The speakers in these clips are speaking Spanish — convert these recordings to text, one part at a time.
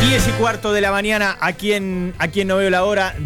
10:15 de la mañana, aquí en No Veo la Hora,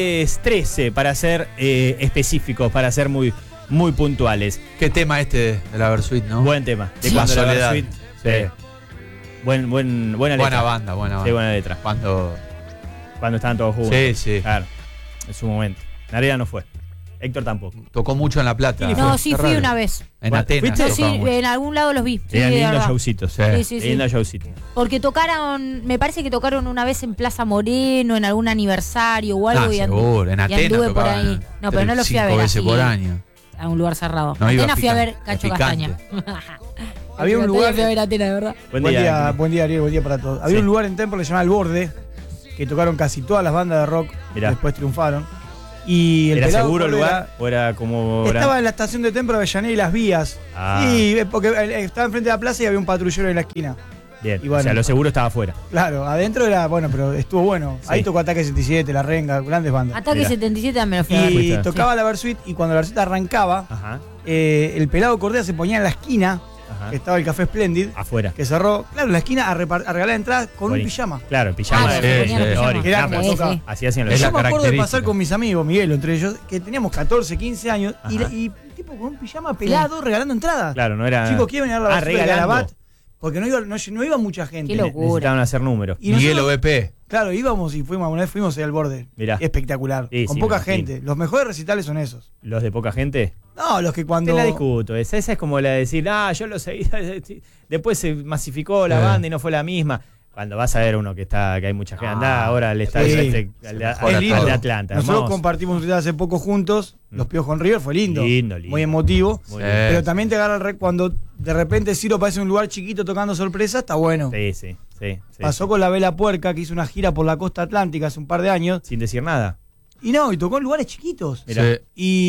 10:13 para ser específicos, para ser muy puntuales. Qué tema este de la Versuit, ¿no? Buen tema. De Sí. cuando la Soledad. Versuit, sí. Buena letra. Buena banda. Sí, buena letra. Cuando Estaban todos juntos. Sí. Claro, en su momento. Narea no fue. Héctor tampoco. tocó mucho en La Plata. No, sí Qué fui raro. una vez. En Bueno, Atenas. ¿fuiste? Sí, tocaba mucho. en algún lado los vi. Sí, Eran de lindos verdad. showcitos. Sí. Lindos showcitos. Porque tocaron, me parece que tocaron una vez en Plaza Moreno, en algún aniversario o algo. y seguro. En y Atenas anduve por tocaban ahí. No, pero no lo fui a ver 5 veces así, por año. a un lugar cerrado. No, iba Atenas fui a ver picante, Cacho picante. Castaña. Había un lugar. Fui a ver Atenas, de verdad. Buen Buen día. día, buen día, Ariel, buen día para todos. Había Sí. un lugar en Temple que se llama El Borde, que tocaron casi todas las bandas de rock, Mirá. después triunfaron. Y el ¿Era pelado seguro el Corde lugar? ¿O era como.? estaba en la estación de Temple, Avellaneda y Las Vías. Ah. Sí, porque estaba enfrente de la plaza y había un patrullero en la esquina. Bien. Y bueno. O sea, lo seguro estaba afuera. Claro, adentro era, bueno, pero estuvo bueno. Sí. Ahí tocó Ataque 77, La Renga, grandes bandas. Ataque Mirá. 77 también lo fui a ver. Y fuiste. tocaba la Versuit y cuando la Versuit arrancaba, Ajá. el pelado Cordea se ponía en la esquina, Ajá. que estaba el Café Splendid, Afuera. que cerró, claro, en la esquina a regalar entradas con Buenísimo. un pijama. Claro, el pijama Ah, de se ponían sí, pijama. Dori. Era Ah, como pues, toca. sí. así hacían los Es Yo la me acuerdo de pasar característica. con mis amigos, Miguel, entre ellos, que teníamos 14, 15 años, y Ajá. tipo con un pijama pelado regalando entradas. Claro, no era. Chicos, ¿quieren venir a la Versuit de regalando. Garabat? Porque no iba mucha gente. Qué locura. Necesitaban hacer números. Y Miguel nosotros- OBP. Claro, íbamos y una vez fuimos ahí al Borde. Mirá. Espectacular. Sí, con sí, poca me imagino. gente. Los mejores recitales son esos. Los de poca gente. No, los que cuando. Te la discuto. Esa es como la de decir, yo lo seguí. Después se masificó la banda y no fue la misma. Cuando vas a ver uno que hay mucha gente. Andá ahora al estadio Sí. al Es lindo. de Atlanta. Nosotros hermoso. compartimos un recital hace poco juntos. Los Piojos con River fue lindo. Lindo. Muy emotivo. Muy Sí. lindo. Pero también te agarra cuando de repente Ciro aparece en un lugar chiquito tocando sorpresa, está bueno. Sí. Pasó con la Vela Puerca, que hizo una gira por la costa atlántica hace un par de años. Sin decir nada. Y no, y tocó en lugares chiquitos. Mirá. Sí.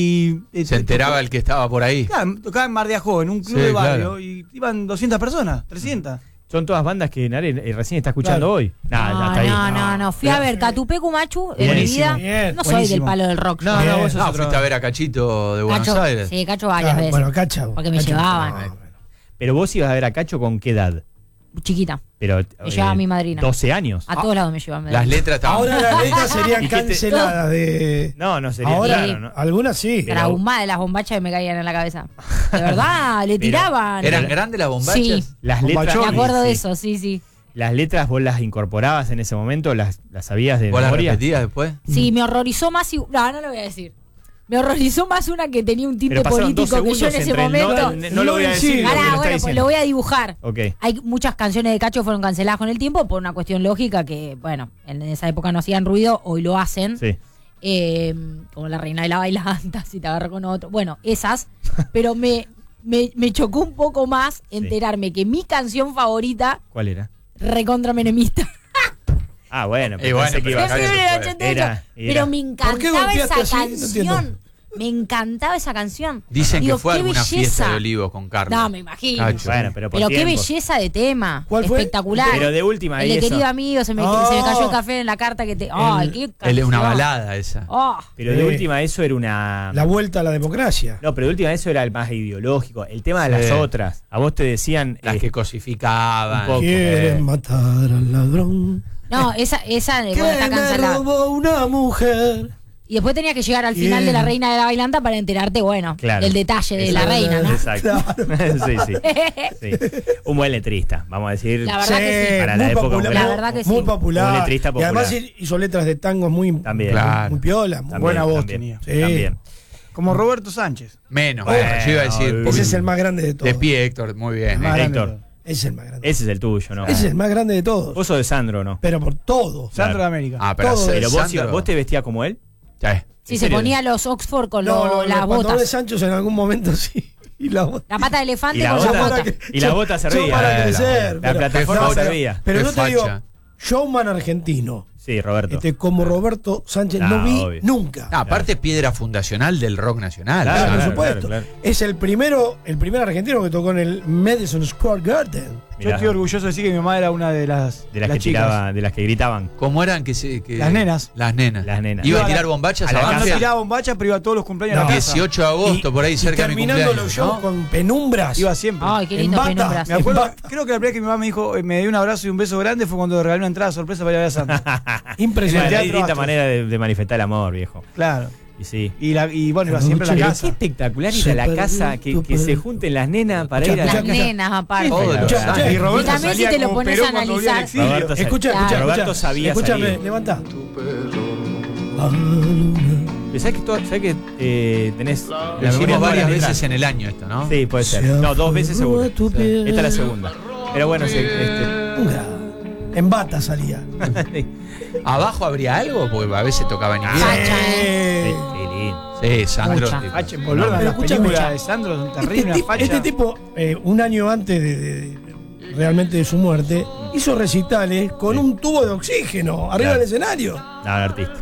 Y Se enteraba el que estaba por ahí. Claro, tocaba en Mar de Ajó, en un club Sí, de barrio, claro. y iban 200 personas, 300. Son todas bandas que Nare recién está escuchando Claro. hoy. Hasta ahí. No. Fui a ver Catupecu Machu en mi Buenísimo. vida. Bien, No soy del buenísimo. palo del rock. No, yo. vos sos otro. Fuiste a ver a Cachito de Buenos Cacho, Aires. sí, Cacho varias veces. Bueno, Cacha. Porque me Cacha. llevaban. Pero vos ibas a ver a Cacho con qué edad. Chiquita. Pero, Me llevaba mi madrina. 12 años. A todos lados me llevaban. Las letras estaban. Ahora las letras serían ¿Y qué te- canceladas de. No sería Ahora, claro. ¿no? algunas sí. Pero- Traumada de las bombachas que me caían en la cabeza. De verdad, le tiraban. ¿Eran grandes las bombachas? Sí. Las Bombachón. letras. Me acuerdo de sí. eso, sí. Las letras vos las incorporabas en ese momento, las sabías de ¿Vos las memoria. repetías después? Sí, me horrorizó más. No lo voy a decir. Me horrorizó más una que tenía un tinte Pero pasaron 2 político que yo en segundos ese entre el momento. no lo voy a decir. Sí. lo que Pará, lo está bueno, pues diciendo. lo voy a dibujar. Ok. Hay muchas canciones de Cacho que fueron canceladas con el tiempo por una cuestión lógica que, bueno, en esa época no hacían ruido, hoy lo hacen. Sí. Como La Reina de la Bailanta, si te agarro con otro. Bueno, esas. Pero me chocó un poco más enterarme que mi canción favorita, ¿Cuál era? recontra menemista. Ah, bueno, Y bueno, pensé que iba a pero Fue acá en eso el fue. 88. Era. Pero me ¿Por qué encantaba esa golpeaste así? No canción. entiendo. Me encantaba esa canción. Dicen Digo, que fue qué alguna belleza. fiesta de olivos con Carlos. No, me imagino. Cacho. Bueno, pero por Pero qué tiempos. belleza de tema. ¿Cuál fue? Espectacular. Pero de última, El y de eso. querido amigo, se me cayó el café en la carta que te. ¡Ay, qué Él es una canción! balada esa. Oh, Pero de Sí. última eso era una. La vuelta a la democracia. No, pero de última eso era el más ideológico. El tema de Sí. las otras. A vos te decían. Las que cosificaban. un poco. Quieren matar al ladrón. no, esa bueno, Que está me cancelada. robó una mujer. Y después tenía que llegar al final de La Reina de la Bailanta para enterarte, bueno, Claro. del detalle de la Exacto. reina, ¿no? Exacto. sí. Un buen letrista, vamos a decir. La verdad que sí. Para la muy época popular, La verdad que sí. muy popular. Un letrista Y además popular. hizo letras de tangos muy, También. Claro. muy piola. Muy También, buena voz también, tenía. Sí. También. Como Roberto Sánchez. Menos. Bueno, yo iba a decir. Ese es el más grande de todos. De pie, Héctor. Muy bien. Más grande Héctor. de todo. Ese es el más grande. Ese es el tuyo, ¿no? Ese es el más grande de todos. Vos sos de Sandro, ¿no? Pero por todo. Sandro Claro. de América. Ah, pero, Todo. Pero vos, Sandro- vos te vestías como él. Sí. Sí, ¿En se serio? ponía los Oxford con No, las los pantalones botas. Sanchos en algún momento sí. Y la bota. La pata de elefante Y la con bota. la bota. Para que- Y la bota yo servía. para la crecer. La pero- plataforma no, pero- servía. Pero Qué no te digo, facha. showman argentino. Sí. Sí, Roberto. Como Roberto Sánchez no vi obvio. nunca. Aparte, piedra fundacional del rock nacional. Claro, Por Sandro. supuesto. claro. Es el primer argentino que tocó en el Madison Square Garden. Yo estoy orgulloso de decir que mi mamá era una de las De las que chicas. tiraba, de las que gritaban. ¿Cómo eran Las nenas. Las nenas. Las nenas. Iba a Iba a tirar la- bombachas a la a casa. No Banfield. tiraba bombacha, pero iba a todos los cumpleaños a No. la casa. 18 de agosto, por ahí cerca de mi terminando cumpleaños. los shows ¿no? con penumbras. Iba siempre. Ay, qué En lindo bata. penumbras. Me acuerdo, Bata. creo que la primera vez que mi mamá me dijo, me dio un abrazo y un beso grande fue cuando regalé una entrada sorpresa para ir a ver a Sandro. Impresionante. Hay teatro distintas Astros. maneras de manifestar el amor, viejo. Claro. Y sí. Y bueno, iba siempre a la Pero casa. qué espectacular ir Se a la perdió casa, tu que se perro. junten las nenas para Escucha, ir a la Las escucha. nenas, aparte. Todos los Escucha, años. Y Roberto Y también si salía te lo como pones Perón a cuando volvía al analizar. exilio. Roberto Escucha, Claro. escucha, Roberto escucha. sabía Escúchame, salir. levanta. ¿Sabés que tenés Lo la memoria hicimos varias toda la veces letra? en el año esto, ¿no? Sí, puede ser. No, 2 veces seguro. Esta es la segunda. Pero bueno, Un grado. En bata salía. ¿Abajo habría algo? Porque a veces tocaba en inglés. Facha, qué lindo. Sí, Sandro. Mucha. tipo, Facha, volver a Pero las escúchame, películas de Sandro son terribles, una facha. Este tipo, un año antes de realmente de su muerte, hizo recitales con un tubo de oxígeno arriba Claro. del escenario. No, un artista.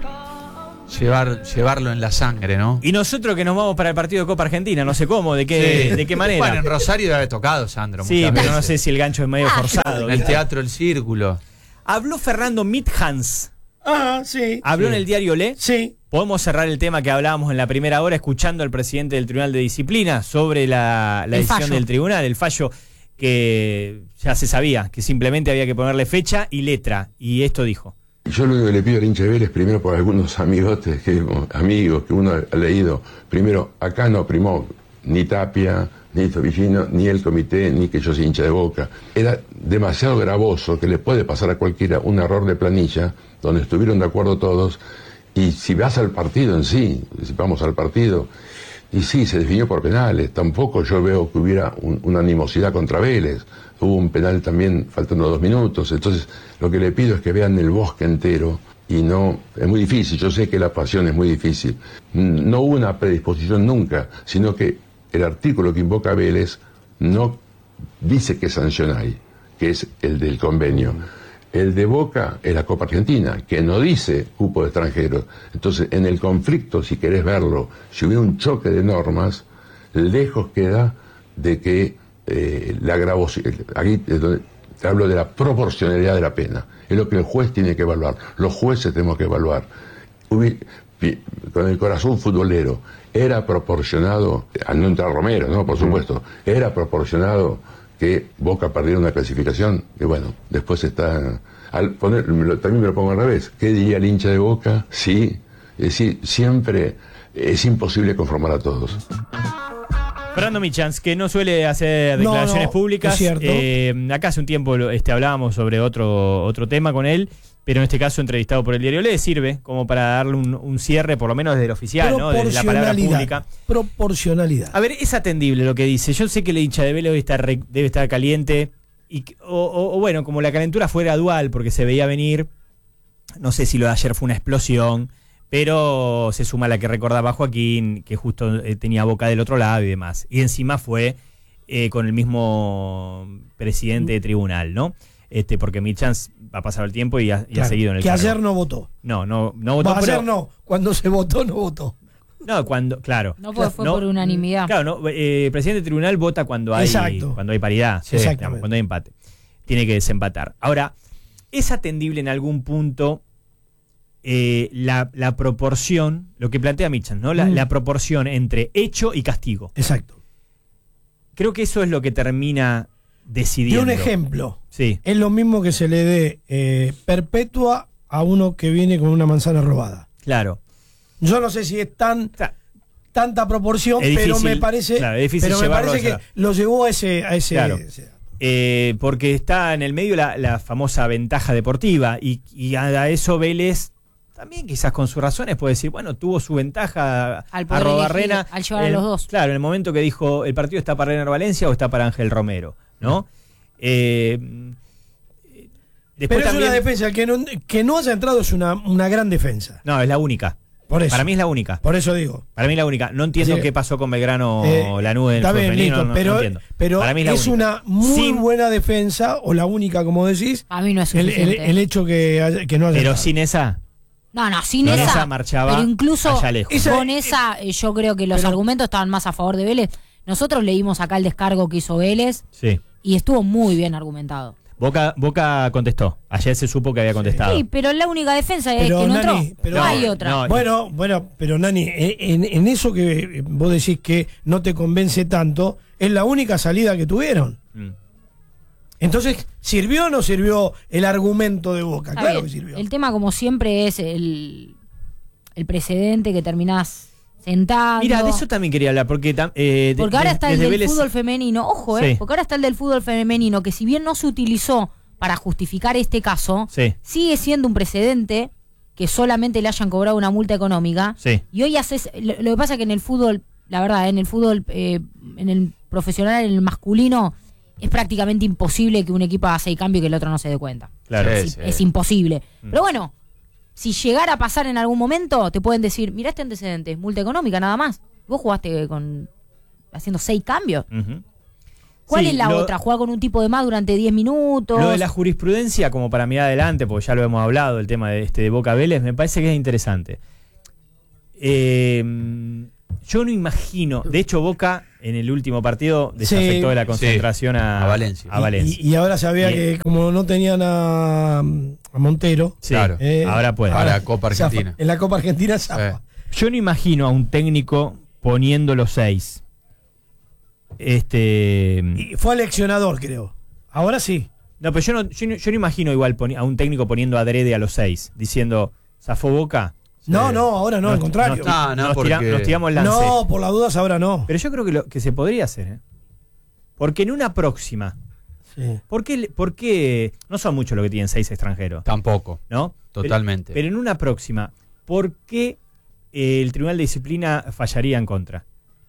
llevarlo en la sangre, ¿no? Y nosotros que nos vamos para el partido de Copa Argentina, no sé cómo, de qué manera. Bueno, en Rosario debe haber tocado, Sandro. Sí, muchas pero no veces. sé si el gancho es medio forzado. En el ¿viste? Teatro El Círculo. Habló Fernando Mithans. Ah, sí. Habló en el diario Le. Sí. Podemos cerrar el tema que hablábamos en la primera hora escuchando al presidente del Tribunal de Disciplina sobre la decisión fallo. del tribunal, el fallo que ya se sabía, que simplemente había que ponerle fecha y letra. Y esto dijo. Yo lo que le pido al hincha de Vélez, primero por algunos amigos que uno ha leído, primero, acá no primó ni Tapia, ni Tobillino, ni el comité, ni que yo soy hincha de Boca. Era demasiado gravoso que le puede pasar a cualquiera un error de planilla, donde estuvieron de acuerdo todos, y si vas al partido en sí, si vamos al partido, y sí, se definió por penales, tampoco yo veo que hubiera una animosidad contra Vélez. Hubo un penal también faltando 2 minutos, entonces lo que le pido es que vean el bosque entero y no, es muy difícil, yo sé que la pasión es muy difícil. No hubo una predisposición nunca, sino que el artículo que invoca Vélez no dice qué sanción hay, que es el del convenio. El de Boca es la Copa Argentina, que no dice cupo de extranjeros. Entonces, en el conflicto, si querés verlo, si hubiera un choque de normas, lejos queda de que la gravosidad, aquí es donde te hablo de la proporcionalidad de la pena, es lo que el juez tiene que evaluar, los jueces tenemos que evaluar. Con el corazón futbolero, era proporcionado, al no entrar Romero, ¿no? Por supuesto, era proporcionado que Boca perdiera una clasificación, que bueno, después está, también me lo pongo al revés, ¿qué diría el hincha de Boca? Sí, es decir, siempre es imposible conformar a todos. Fernando Mithans, que no suele hacer No, declaraciones no, públicas. es cierto. Acá hace un tiempo hablábamos sobre otro tema con él, pero en este caso entrevistado por el diario Le, sirve como para darle un cierre, por lo menos desde el oficial, ¿no? Desde la palabra pública. Proporcionalidad. A ver, es atendible lo que dice. Yo sé que el hincha de Vélez debe estar caliente, o bueno, como la calentura fue gradual, porque se veía venir, no sé si lo de ayer fue una explosión, pero se suma la que recordaba Joaquín, que justo tenía Boca del otro lado y demás. Y encima fue con el mismo presidente de tribunal, ¿no? Porque Mithans va a pasar el tiempo y ha seguido en el que cargo. ayer no votó. No votó. Ayer no. Cuando se votó, no votó. No, claro. No, porque fue por unanimidad. Claro, no, presidente del tribunal vota cuando hay paridad, Exactamente. digamos, cuando hay empate. Tiene que desempatar. Ahora, ¿es atendible en algún punto la proporción, lo que plantea Mithans, ¿no? La proporción entre hecho y castigo? Exacto. Creo que eso es lo que termina decidiendo. De un ejemplo. Sí. Es lo mismo que se le dé perpetua a uno que viene con una manzana robada. Claro. Yo no sé si es tanta proporción, Es pero difícil, me parece, claro, es difícil pero me llevarlo parece a esa- que lo llevó a ese Claro. Porque está en el medio la famosa ventaja deportiva y a eso Vélez también quizás con sus razones puede decir, bueno, tuvo su ventaja Al a poder Robarrena. elegir, al llevar a los dos. Claro, en el momento que dijo, ¿el partido está para Renner Valencia o está para Ángel Romero? ¿No? Después Pero es también, una defensa, que no haya entrado es una gran defensa. no, es la única. Por eso. Para mí es la única. Por eso digo. Para mí es la única. No entiendo Así que, qué pasó con Belgrano o Lanús en el está fútbol bien, femenino, listo, no pero, entiendo. pero Para mí es la única. una muy buena defensa, o la única, como decís, A mí no es el suficiente. hecho que no haya Pero estado. sin esa, No, sin Con esa. esa marchaba pero incluso allá lejos. con esa, yo creo que los argumentos estaban más a favor de Vélez. Nosotros leímos acá el descargo que hizo Vélez sí. y estuvo muy bien argumentado. Boca contestó. Ayer se supo que había contestado. Sí, pero la única defensa es Pero, que no Nani, entró. pero- no hay otra. no, Bueno, pero Nani, en eso que vos decís que no te convence tanto, es la única salida que tuvieron. Mm. Entonces, ¿sirvió o no sirvió el argumento de Boca? Está Claro bien. que sirvió. El tema, como siempre, es el precedente que terminás sentando. Mira, de eso también quería hablar, porque Porque ahora está el desde del Vélez- fútbol femenino, ojo, Sí. porque ahora está el del fútbol femenino, que si bien no se utilizó para justificar este caso, Sí. sigue siendo un precedente que solamente le hayan cobrado una multa económica. Sí. Y hoy haces, lo que pasa es que en el fútbol, la verdad, en el fútbol, en el profesional, en el masculino, es prácticamente imposible que un equipo haga 6 cambios y que el otro no se dé cuenta. Claro. Sí. Es imposible. Pero bueno, si llegara a pasar en algún momento, te pueden decir, mira este antecedente, multa económica nada más. Vos jugaste haciendo 6 cambios. Ujú. ¿Cuál Sí, es la lo- otra? ¿Jugar con un tipo de más durante 10 minutos? Lo de la jurisprudencia, como para mirar adelante, porque ya lo hemos hablado, el tema de Boca Vélez, me parece que es interesante. Yo no imagino, de hecho Boca en el último partido desafectó de la concentración a Valencia. a Valencia. Y ahora sabía Y- que como no tenían a Montero, Sí, Claro. ahora puede. Ahora Copa zafa. Argentina. En la Copa Argentina zafa. Yo no imagino a un técnico poniendo los 6. Y fue aleccionador, creo. Ahora sí. No, pero yo no imagino igual a un técnico poniendo adrede a los 6, diciendo, ¿zafó Boca? No, ahora no, al contrario. No, porque- nos tiramos el lance. No, por las dudas ahora no. Pero yo creo que se podría hacer, ¿eh? Porque en una próxima, Sí. ¿por qué no son muchos los que tienen 6 extranjeros? Tampoco. ¿No? Totalmente. Pero en una próxima, ¿por qué el Tribunal de Disciplina fallaría en contra?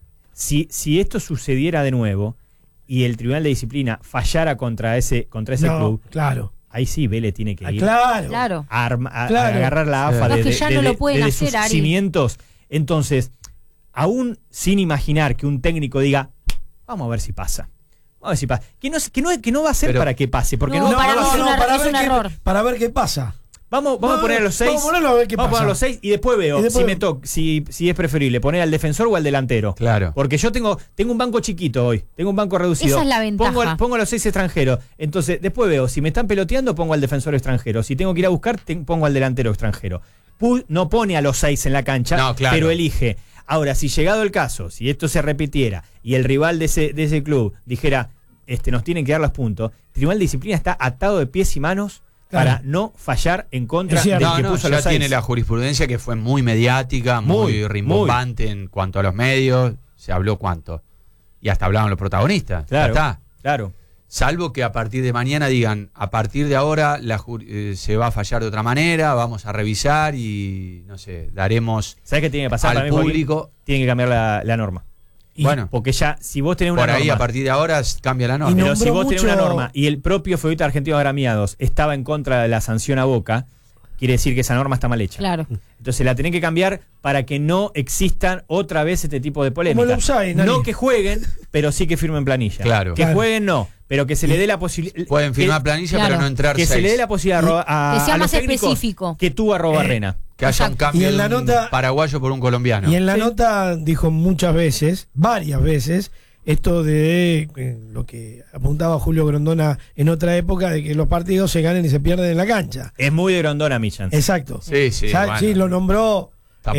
Si esto sucediera de nuevo y el Tribunal de Disciplina fallara contra ese No, club, claro. ahí sí Vélez tiene que ir Claro. Claro. a Claro. agarrar la Sí. AFA No, es desde, que ya no lo pueden desde hacer, sus Ari. cimientos. Entonces, aún sin imaginar que un técnico diga, vamos a ver si pasa. Vamos a ver si pasa. Que no va a ser Pero- para que pase, porque No, no, para mí es un ver error. para ver qué pasa. Vamos No, a poner a los 6. vamos a ponerlo a ver qué Vamos a poner a pasa. los 6 y después veo Y después- si es preferible poner al defensor o al delantero. Claro. Porque yo tengo un banco chiquito hoy, tengo un banco reducido. Esa es la ventaja. Pongo a los 6 extranjeros. Entonces, después veo, si me están peloteando, pongo al defensor extranjero. Si tengo que ir a buscar, pongo al delantero extranjero. No pone a los 6 en la cancha, No, claro. pero elige. Ahora, si llegado el caso, si esto se repitiera y el rival de ese club dijera, nos tienen que dar los puntos, el Tribunal de Disciplina está atado de pies y manos Claro. para no fallar en contra Es cierto. del No, que no, puso ya los 6. tiene la jurisprudencia que fue muy mediática, Muy, muy rimbombante en cuanto a los medios. Se habló cuánto. Y hasta hablaban los protagonistas. Claro, Ya está. claro. Salvo que a partir de mañana digan, a partir de ahora se va a fallar de otra manera, vamos a revisar y, no sé, daremos ¿Sabes qué tiene que pasar? al Para mí, Joaquín? público. Tiene que cambiar la norma. Bueno, Porque ya, si vos tenés una por ahí norma, a partir de ahora cambia la norma. Y pero si nombró vos tenés una mucho- norma y el propio Federación Argentino de Agremiados estaba en contra de la sanción a Boca, quiere decir que esa norma está mal hecha. Claro. Entonces la tenés que cambiar para que no existan otra vez este tipo de polémicas. Como el offside, Nani. No que jueguen, pero sí que firmen planilla. Claro. Que Claro. jueguen no, pero que se le dé la posibilidad. Pueden firmar planilla, claro. pero no entrar Que se 6. le dé la posibilidad Que sea a los más técnicos específico. que tú a Robarrena. Que haya un Exacto. cambio Y en la de un nota- paraguayo por un colombiano. Y en la nota dijo muchas veces, varias veces, esto de lo que apuntaba Julio Grondona en otra época, de que los partidos se ganen y se pierden en la cancha. Es muy de Grondona, Millán. Exacto. Sí, sí, Ya, bueno. sí, lo nombró. Está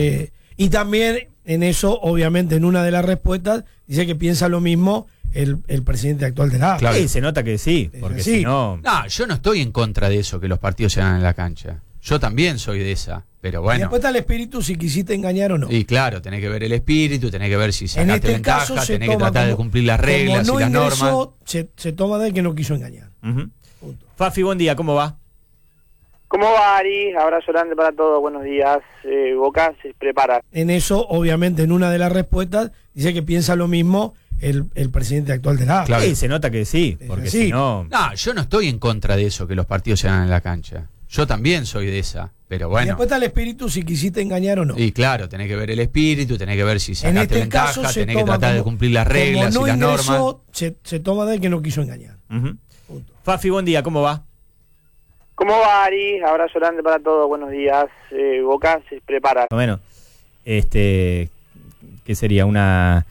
Y también en eso, obviamente, en una de las respuestas, dice que piensa lo mismo el presidente actual de la AFA. Claro. Sí, se nota que sí, porque Sí. si no... No, yo no estoy en contra de eso, que los partidos se hagan en la cancha. Yo también soy de esa. Pero Y bueno. después está el espíritu si quisiste engañar o no. Y claro, tenés que ver el espíritu, tenés que ver si En sacaste este ventaja, caso se tenés que toma tratar de como- cumplir las reglas como y las no normas. ingresó, se toma de que no quiso engañar. Ujú. Punto. Fafi, buen día, ¿cómo va? ¿Cómo va, Ari? Abrazo grande para todos, buenos días. Boca se prepara. En eso, obviamente, en una de las respuestas, dice que piensa lo mismo el presidente actual de la AFA. Claro. Sí, se nota que sí, porque Sí. si no... No, yo no estoy en contra de eso, que los partidos se hagan en la cancha. Yo también soy de esa. Pero Y bueno. después está el espíritu si quisiste engañar o no. Y claro, tenés que ver el espíritu, tenés que ver si En sacaste este ventaja, caso se tenés que toma tratar de como- cumplir las reglas como no y las normas. ingresó, se toma de que no quiso engañar. Ujú. Punto. Fafi, buen día, ¿cómo va? ¿Cómo va, Ari? Abrazo grande para todos, buenos días. Boca se prepara. Bueno, ¿qué sería? Una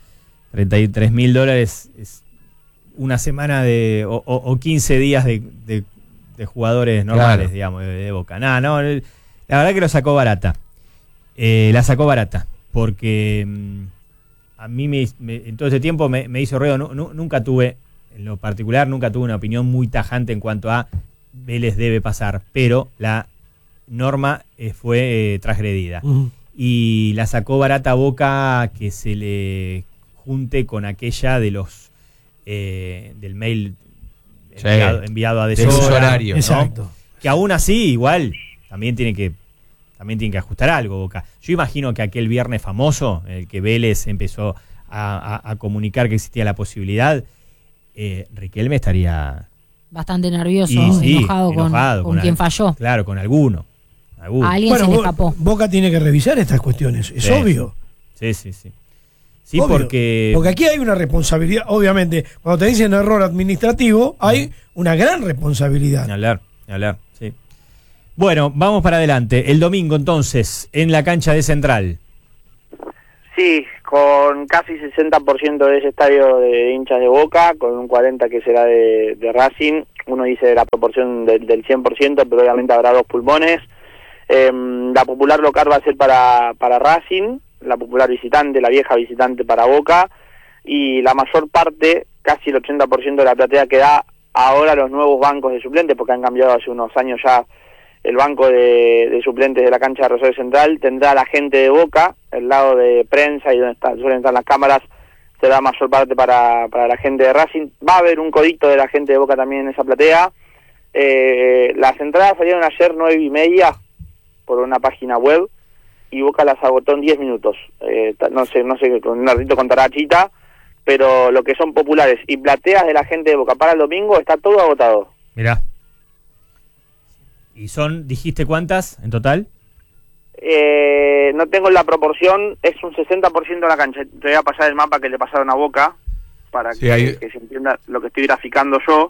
$33.000 es una semana o 15 días de jugadores normales, Claro. digamos, de Boca. No, la verdad que lo sacó barata. La sacó barata, porque a mí en todo ese tiempo me hizo ruido. Nunca tuve, en lo particular, nunca tuve una opinión muy tajante en cuanto a Vélez debe pasar, pero la norma fue transgredida. Ujú. Y la sacó barata a Boca que se le junte con aquella de los del mail Sí. enviado a Del deshora, uso horario, ¿no? Exacto. Que aún así igual también tiene que ajustar algo Boca. Yo imagino que aquel viernes famoso, el que Vélez empezó a comunicar que existía la posibilidad, Riquelme estaría Bastante nervioso, y sí, enojado con quien falló. Claro, con alguno. A alguien se le escapó. Boca tiene que revisar estas cuestiones, es Sí. obvio. Sí. Sí, Obvio. porque aquí hay una responsabilidad, obviamente, cuando te dicen error administrativo, hay una gran responsabilidad. Ni hablar, sí. Bueno, vamos para adelante. El domingo, entonces, en la cancha de Central. Sí, con casi 60% de ese estadio de hinchas de Boca, con un 40% que será de Racing. Uno dice la proporción del 100%, pero obviamente habrá dos pulmones. La popular local va a ser para Racing, la popular visitante, la vieja visitante para Boca, y la mayor parte, casi el 80% de la platea que da ahora los nuevos bancos de suplentes, porque han cambiado hace unos años ya el banco de suplentes de la cancha de Rosario Central, tendrá la gente de Boca, el lado de prensa y donde suelen estar las cámaras, será mayor parte para la gente de Racing. Va a haber un codito de la gente de Boca también en esa platea. Las entradas salieron ayer 9:30 por una página web y Boca las agotó en 10 minutos. No sé, con un ratito contará Chita, pero lo que son populares y plateas de la gente de Boca para el domingo está todo agotado. Mirá. ¿Y dijiste cuántas en total? No tengo la proporción, es un 60% de la cancha. Te voy a pasar el mapa que le pasaron a Boca para Sí, que se entienda lo que estoy graficando yo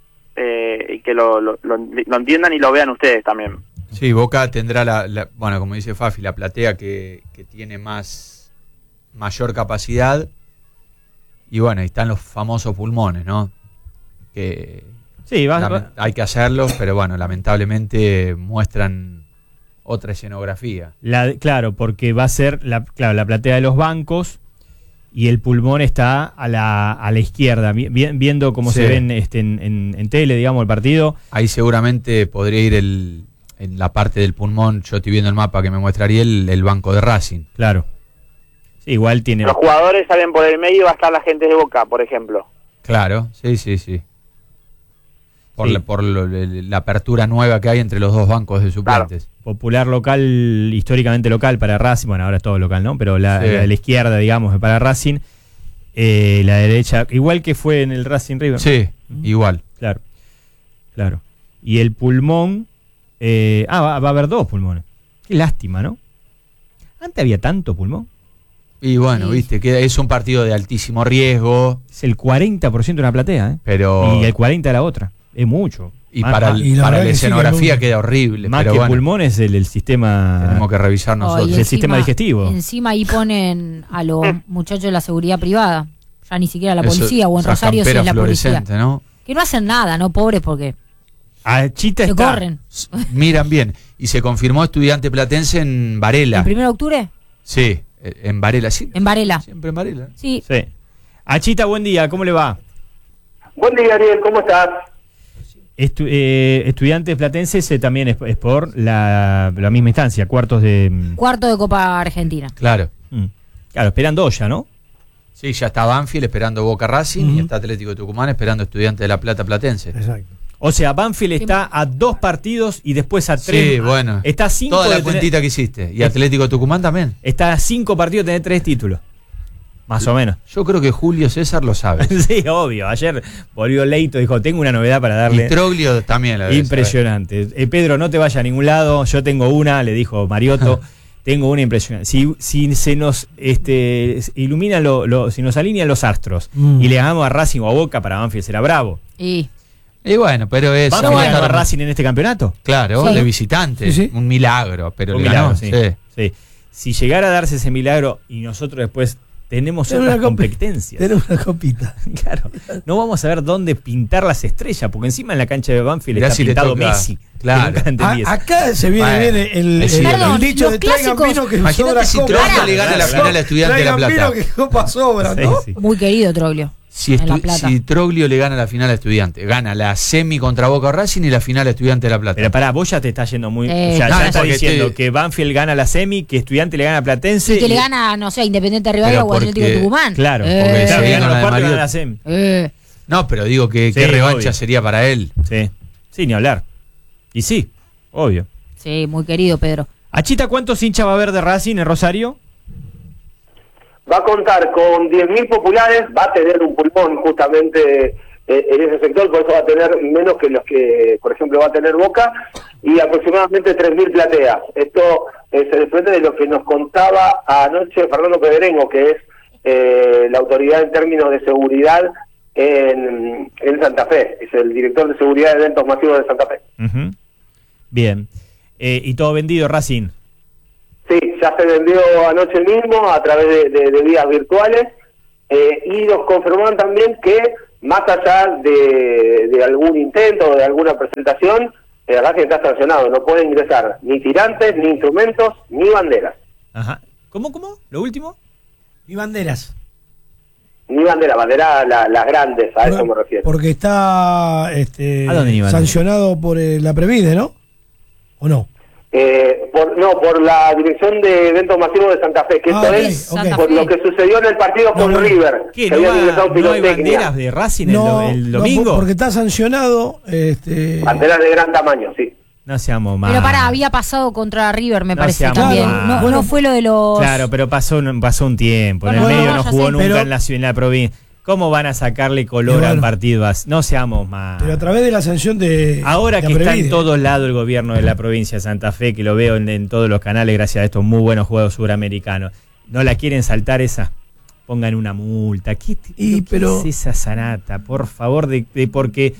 y que lo entiendan y lo vean ustedes también. Sí, Boca tendrá bueno, como dice Fafi, la platea que tiene mayor capacidad. Y bueno, ahí están los famosos pulmones, ¿no? Que Sí, hay que hacerlos, pero bueno, lamentablemente muestran otra escenografía. Claro, porque va a ser la platea de los bancos y el pulmón está a la izquierda, viendo cómo Sí. se ven en tele, digamos, el partido. Ahí seguramente podría ir en la parte del pulmón, yo estoy viendo el mapa que me muestra Ariel, el banco de Racing. Claro. Sí, igual tiene... Los jugadores salen por el medio y va a estar la gente de Boca, por ejemplo. Claro, sí. Por, Sí. la apertura nueva que hay entre los dos bancos de suplentes. Popular local, históricamente local para Racing, bueno, ahora es todo local, ¿no? Pero la Sí. de la izquierda, digamos, es para Racing, la derecha, igual que fue en el Racing River. Sí, igual. Claro. Y el pulmón, va a haber dos pulmones. Qué lástima, ¿no? Antes había tanto pulmón. Y bueno, Sí. viste, que es un partido de altísimo riesgo, Es el 40% de una platea, ¿eh? pero... Y el 40% de la otra. Es mucho. Y Más- para, más- y la para verdad la que sí, escenografía que queda horrible. más pero que bueno, pulmón es el sistema... tenemos que revisar Oh, nosotros. y el sistema digestivo. Encima ahí ponen a los muchachos de la seguridad privada, ya ni siquiera la Eso, policía, o en esa Rosario sí campera es la policía. fluorescente, ¿no? Que no hacen nada, ¿no? Pobres, porque A Chita se está. corren. Miran bien. Y se confirmó estudiante platense en Varela. ¿El 1 de octubre? Sí, en Varela. Sí, En Varela. siempre en Varela. Sí. Sí. Achita, buen día, ¿cómo le va? Buen día, Ariel, ¿cómo estás? Estudiantes platenses también es por la misma instancia, cuartos de... Cuarto de Copa Argentina. Claro. Claro, esperan dos ya, ¿no? Sí, ya está Banfield esperando Boca Racing y está Atlético Tucumán esperando Estudiante de la Plata Platense. Exacto. O sea, Banfield está a 2 partidos y después a 3. Sí, bueno. Está a 5 Toda la de tener- cuentita que hiciste. Y Atlético Tucumán también. Está a 5 partidos de tener 3 títulos. Más o menos. Yo creo que Julio César lo sabe. Sí, obvio. Ayer volvió Leito, dijo, tengo una novedad para darle. Y Troglio también lo debe Impresionante. Pedro, no te vayas a ningún lado. Yo tengo una, le dijo Mariotto. Tengo una impresionante. Si se nos ilumina si nos alinean los astros y le ganamos a Racing o a Boca, para Banfield será bravo. Y bueno, pero es. ¿Banfield ganó a Racing en este campeonato? Claro, Sí. de visitante. Sí. Un milagro, pero Un le milagro, ganó, sí. Si llegara a darse ese milagro y nosotros después tenemos otras competencias. Tenemos una copita. Claro. No vamos a ver dónde pintar las estrellas, porque encima en la cancha de Banfield Mirá está si le pintado toca. Messi. Claro. Que nunca entendí eso. Acá se viene Bueno, bien el Perdón, dicho los de traigan clásicos- vino que Imagínate sobra si copa. Troglio le gana la final a Estudiante de La Traigan Plata. vino que copa sobra, ¿no? Sí. Muy querido Troglio. Si, en La Plata. si Troglio le gana la final a Estudiante, gana la semi contra Boca o Racing y la final a Estudiante de La Plata. Pero pará, vos ya te estás yendo muy. No, ya está porque diciendo estoy- que Banfield gana la semi, que Estudiante le gana a Platense. Y que le gana, no sé, Independiente Rivadavia Pero o Atlético porque- Tucumán. Claro, porque claro, se que viene gana la los de cuartos y gana Mariotto. la semi. No, pero digo que Sí, qué revancha obvio. sería para él. Sí, ni hablar. Y sí, obvio. Sí, muy querido Pedro. Achita, ¿cuántos hinchas va a haber de Racing en Rosario? Va a contar con 10.000 populares, va a tener un pulmón justamente en ese sector, por eso va a tener menos que los que, por ejemplo, va a tener Boca, y aproximadamente 3.000 plateas. Esto se desprende de lo que nos contaba anoche Fernando Pedrengo, que es la autoridad en términos de seguridad en Santa Fe, es el director de seguridad de eventos masivos de Santa Fe. Ujú. Bien. ¿Y todo vendido, Racing? Sí, ya se vendió anoche mismo a través de vías virtuales y nos confirmaron también que más allá de algún intento o de alguna presentación, Racing está sancionado, no puede ingresar ni tirantes, ni instrumentos, ni banderas. Ajá. ¿Cómo? ¿Lo último? Y banderas. Ni banderas, las grandes, a eso me refiero. Porque está ¿A dónde ni banderas? sancionado por la Previde, ¿no? ¿O no? Por la Dirección de Eventos Masivos de Santa Fe, que esto ok, es ok. por lo que sucedió en el partido con no. River, ¿Qué? que ¿No, habían ingresado no hay pirotecnia. banderas de Racing el no, domingo? porque está sancionado. Banderas de gran tamaño, sí. No seamos más. Pero había pasado contra River, me No parece seamos también. mal. No fue lo de los... Claro, pero pasó un tiempo. En el Bueno, medio no, no ya jugó sé. nunca Pero- en la provincia. ¿Cómo van a sacarle color Y bueno. al partido así? No seamos más. Pero a través de la sanción de. Ahora de que está Previde. en todos lados el gobierno de la provincia de Santa Fe, que lo veo en todos los canales gracias a estos muy buenos juegos suramericanos, ¿no la quieren saltar esa? Pongan una multa. ¿Qué pero- es esa sanata? Por favor, porque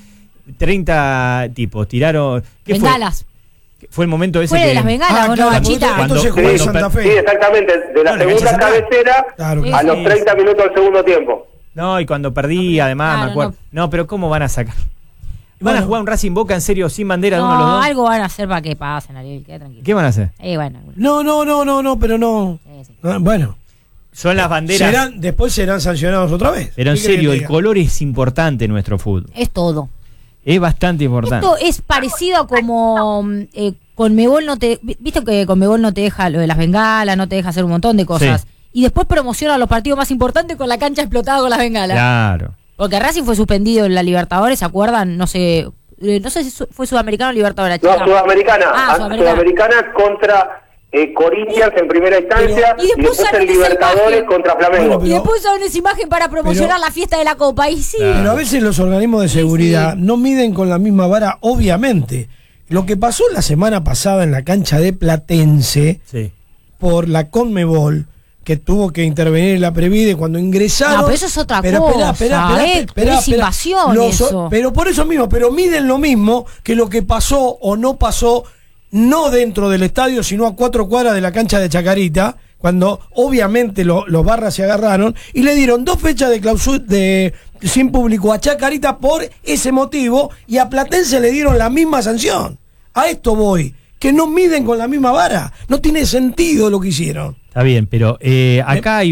30 tipos tiraron... ¿Qué fue? bengalas. Fue el momento ese Fue que... de las bengalas, ¿o no, claro, Bachita? cuando- entonces jugó en cuando- Santa Fe. Sí, exactamente, de la No, la segunda cancha central. cabecera Claro que a sí. los 30 minutos del segundo tiempo. No, y cuando perdí, además, Claro, me acuerdo. No, pero ¿cómo van a sacar? ¿Van Bueno. a jugar un Racing Boca en serio sin bandera de uno de los No, dos? algo van a hacer para que pasen, Ariel, queda tranquilo. ¿Qué van a hacer? Bueno, No, pero no. sí. Bueno, Son las banderas. después serán sancionados otra vez. Pero en ¿Qué querés serio, que el diga? color es importante en nuestro fútbol. Es todo. Es bastante importante. Esto es parecido a como Conmebol no te... Viste que Conmebol no te deja lo de las bengalas, no te deja hacer un montón de cosas. Sí. Y después promociona los partidos más importantes con la cancha explotada con las bengalas. Claro. Porque Racing fue suspendido en la Libertadores, ¿se acuerdan? No sé si fue Sudamericano o Libertadores. No, chica. Sudamericana. Ah, Sudamericana contra Corinthians en primera instancia Y y después después usaron en esa Libertadores imagen. contra Flamengo. Bueno, Y después usaron esa imagen para promocionar la fiesta de la Copa. Y sí. Pero a veces los organismos de seguridad no miden con la misma vara, obviamente. Lo que pasó la semana pasada en la cancha de Platense Sí. por la Conmebol, que tuvo que intervenir la Previde cuando ingresaron. No, pero eso es otra cosa, es invasión eso. Pero por eso mismo, pero miden lo mismo que lo que pasó o no pasó, no dentro del estadio, sino a 4 cuadras de la cancha de Chacarita, cuando obviamente los barras se agarraron y le dieron 2 fechas de clausura sin público a Chacarita por ese motivo, y a Platense le dieron la misma sanción. A esto voy, que no miden con la misma vara. No tiene sentido lo que hicieron. Está bien, pero acá hay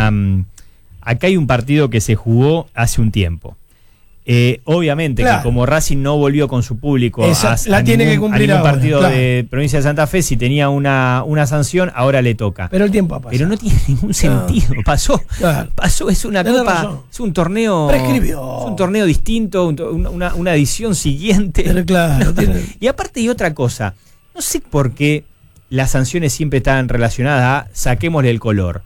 acá hay un partido que se jugó hace un tiempo. Obviamente Claro. que como Racing no volvió con su público La tiene que cumplir a ningún ahora, partido claro. de provincia de Santa Fe, si tenía una sanción, ahora le toca. Pero el tiempo ha pasado. Pero no tiene ningún sentido. Pasó, Claro. es una Tenés copa, razón. es un torneo, Prescribió. es un torneo distinto, una edición siguiente. Pero claro, tiene- Y aparte hay otra cosa, no sé por qué las sanciones siempre están relacionadas a saquémosle el color.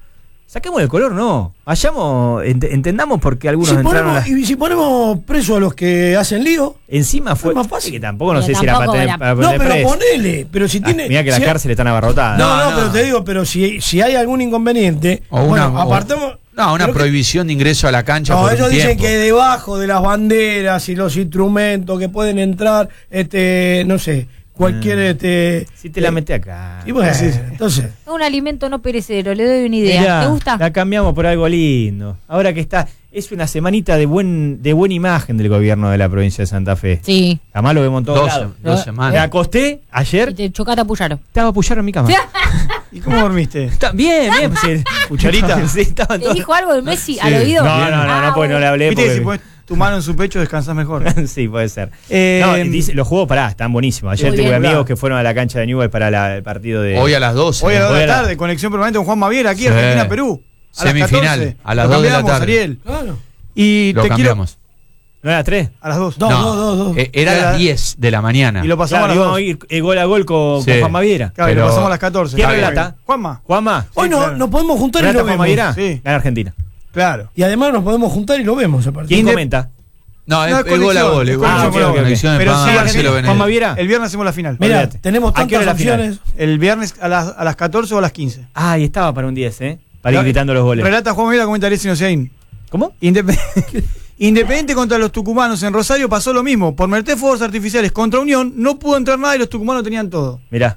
Saquemos el color, no. Vayamos, entendamos por qué algunos Si entraron. ponemos, y si ponemos preso a los que hacen lío, Encima fue es más fácil. que tampoco no Pero sé si era tampoco para era- tener, para no, poner pero preso. ponele. Pero si tiene. Mira que la si- cárcel están abarrotadas. No, No, pero no. te digo, pero si hay algún inconveniente, O bueno, una, apartamos. no, una creo que- prohibición de ingreso a la cancha No, por ellos un dicen tiempo. que debajo de las banderas y los instrumentos que pueden entrar, no sé, cualquier Si te la meté acá. Y bueno, entonces, Es un alimento no perecedero, le doy una idea. Mirá, ¿Te gusta? la cambiamos por algo lindo. Ahora que está, es una semanita de buena imagen del gobierno de la provincia de Santa Fe. Sí. Además lo vemos en todos Dos, lados. dos Me semanas. acosté Y ayer, te chocaste a Puyaro. estaba apoyado en mi cama. ¿Y cómo dormiste? Bien, bien. Pues, ¿Cucharita? Sí, estaba ¿Te todo- dijo algo de Messi al oído? No, no, porque no le hablé. Viste que si porque- pones tu mano en su pecho descansas mejor. sí, puede ser. Eh, No, dice, los juegos, están buenísimos. Ayer Muy tuve bien. amigos que fueron a la cancha de Newell para el partido de. Hoy a las 12. Hoy a las 2 de Hoy a la la- tarde, conexión permanente con Juan Maviera aquí, Sí. Argentina-Perú. A las Semifinal, 14. a las Lo 2 de la cambiamos, tarde. Ariel. claro. Y Lo te quiero. cambiamos. ¿No era 3? A las 2. No, No, dos. Era a las 10 de la mañana. Y lo pasamos Claro, a las íbamos 2. a ir gol a gol con Sí. Juan Maviera. Claro, y pero- lo pasamos a las 14. ¿Quién Está bien. relata? Juanma. Juanma. Hoy no, claro. nos podemos juntar y ¿Relata lo Juan vemos. Maviera? Sí. Gana Argentina. Claro. Y además nos podemos juntar y lo vemos el partido. ¿Quién Inde- comenta? No, No, es gol a gol. es Es gol a conexión, gol. ok, ok. Conexión de Pero Pan, sí, Marcelo Argentina. Benedetto. Juan Maviera. El viernes hacemos la final. Mira, Olvídate. tenemos ¿A qué hora tantas es la final? opciones. El viernes a las 14 o a las 15. Ah, y estaba para un 10, ¿eh? Para ir Claro. gritando los goles. Relata Juan Maviera, comenta Alessio Nociaín. ¿Cómo? Independiente contra los tucumanos en Rosario pasó lo mismo. Por meter fuegos artificiales contra Unión no pudo entrar nada y los tucumanos tenían todo. Mirá.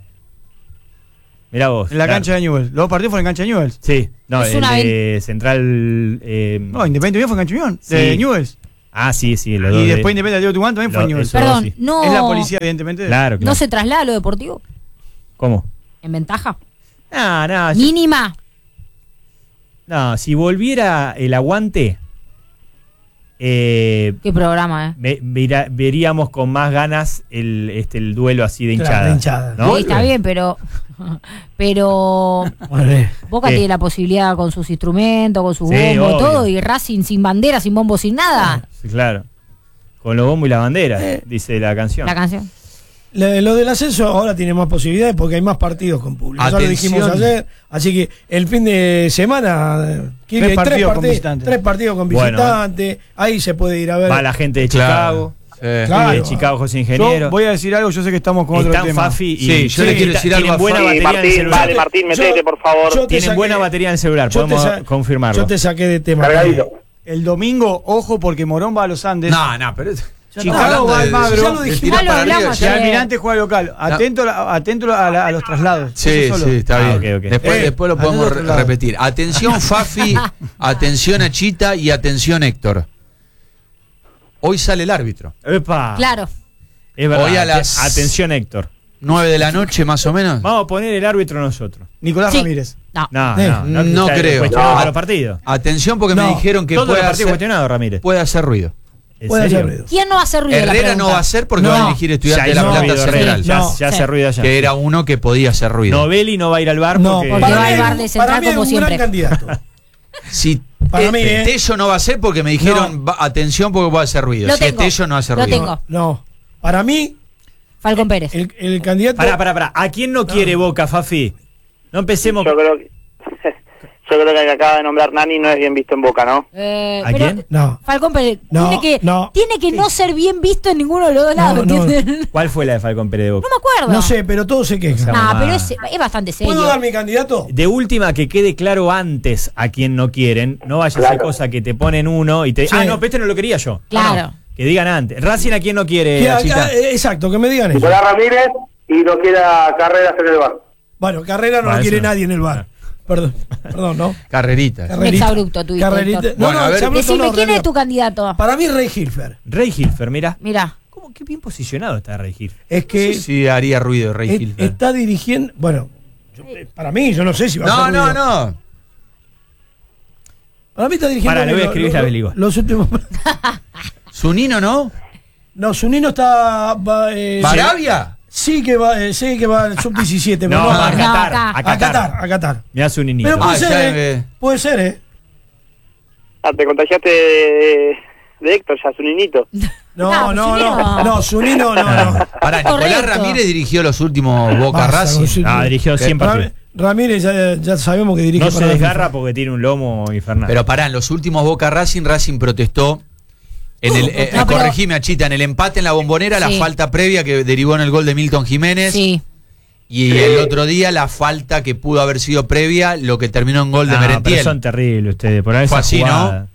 Mirá vos. En la claro. cancha de Newell. Los dos partidos fueron en cancha de Newell. Sí. No, Es el una de Central. No, Independiente Unión fue en cancha de Unión. Sí. De Newell. sí, los dos. Y de- después Independiente Atlético Tucumán también fue en Lo- Newell. eso Perdón, sí. no. Es la policía, evidentemente. Claro, claro. ¿No se traslada a lo deportivo? ¿Cómo? ¿En ventaja? No, Mínima. no, si volviera el aguante, Qué programa, veríamos con más ganas el duelo así de Claro, hinchada. de hinchada. ¿no? Sí, está bien, pero Bueno, Boca ¿Qué? tiene la posibilidad con sus instrumentos, con sus Sí, bombos, obvio. todo, y Racing sin bandera, sin bombo, sin nada. Sí, claro. Con los bombos y la bandera, dice la canción. La canción. lo del ascenso ahora tiene más posibilidades porque hay más partidos con público. Ya lo Atención. dijimos ayer. Así que el fin de semana, Kili, hay partidos con visitantes. 3 partidos con Bueno. visitantes. Ahí se puede ir a ver. Va la gente de Chicago. Sí. Claro. De Chicago José Ingeniero. Yo voy a decir algo, yo sé que estamos con otro Están tema. Fafi y Sí, yo le quiero decir algo tienen a buena Fafi. batería en el Martín, celular. vale, Martín, metete, por favor. yo te Tienen saqué- buena batería en el celular, yo te podemos sa- confirmarlo. Yo te saqué de tema. Cargadito. El domingo, ojo, porque Morón va a los Andes. No, pero. Chicago va al Magro. Ya lo dijimos. tirar Ya lo para hablamos arriba, Y ya- ayer. Almirante juega local. Atento a los traslados. Sí, Eso solo. sí, está Ah, bien. ok, ok. Después lo podemos atento a otro lado. repetir. Atención Fafi, atención a Chita y atención Héctor. Hoy sale el árbitro. Epa. Claro. Es verdad. Hoy a las- Atención, Héctor. 9 de la noche más o menos. Vamos a poner el árbitro nosotros. Nicolás Sí. Ramírez. No. No está creo. cuestionado No. para los partidos. Atención porque No. me dijeron que Todos los puede partidos hacer, cuestionados, Ramírez. puede hacer ruido. ¿En Puede serio? hacer ruido. ¿Quién no va a hacer ruido? La Herrera pregunta. no va a hacer porque No. va a elegir estudiante de Ya la hizo Plata ruido, Herrera. Central. Ya, No. ya Sí. hace ruido allá. Que era uno que podía hacer ruido. Novelli no va a ir al bar No, porque... Porque para va mí al bar hay- de Central para mí hay como un siempre. gran candidato. Si Para mí, Tello no va a hacer porque me dijeron atención porque puede hacer ruido. Lo Si es tengo. Tello no hace Lo ruido. tengo. No. Para mí, Falcón Pérez. el candidato. Pará. ¿A quién no quiere Boca, Fafi? No empecemos... Yo creo que el que acaba de nombrar Nani no es bien visto en Boca, ¿no? ¿A pero quién? No. Falcón Pérez No, tiene que no ser bien visto en ninguno de los dos lados, no. ¿entienden? ¿Cuál fue la de Falcón Pérez de Boca? No me acuerdo. No sé, pero todos se quejan. sea, No, mamá. pero es bastante serio. ¿Puedo dar mi candidato? De última, que quede claro antes a quien no quieren. No vaya a ser Claro. cosa que te ponen uno y te... Sí. Ah, no, pero este no lo quería yo. Claro. No, no. Que digan antes. Racing a quien no quiere, Que Achita. exacto, que me digan eso. Nicolás Ramírez y no queda Carreras en el bar. Bueno, Carrera no Bueno, lo quiere eso no. nadie en el bar. Perdón, ¿no? Carrerita. Un exabrupto tuviste, Carrerita. Héctor. No, Bueno, no, a ver. exabrupto Decime, no, ¿quién es realidad. tu candidato? Para mí, Rey Hilfer. Rey Hilfer, mira. Mira. ¿Cómo? Qué bien posicionado está Rey Hilfer. Es que Sí, haría ruido Rey Hilfer. está dirigiendo. Bueno, para mí, yo no sé si va a No, hacer no, ruido. no. Para mí está dirigiendo. Pará, le voy a lo- escribir lo- la Beligua. Los últimos. Zunino, ¿no? No, Zunino está. ¿Barabia? Sí que va al sub-17. No, pero a no, Qatar. acá. A Qatar. A Qatar. Mirá su niñito. Pero puede Ah, ser, ya, puede ser, Ah, te contagiaste de Héctor, ya es un niñito. No, Zunino no. Pará, Nicolás Correcto. Ramírez dirigió los últimos Boca Basta, Racing. con su- Dirigió 100 partidos. Ramírez ya sabemos que dirige No se para la desgarra FIFA. porque tiene un lomo infernal. Pero pará, en los últimos Boca Racing protestó. Corregime, Achita, en el empate en la Bombonera, la Sí. falta previa que derivó en el gol de Milton Jiménez. Sí. Y el otro día la falta que pudo haber sido previa, lo que terminó en gol de No, Merentiel. pero son terribles ustedes. Por ahí Fue esa así, jugada.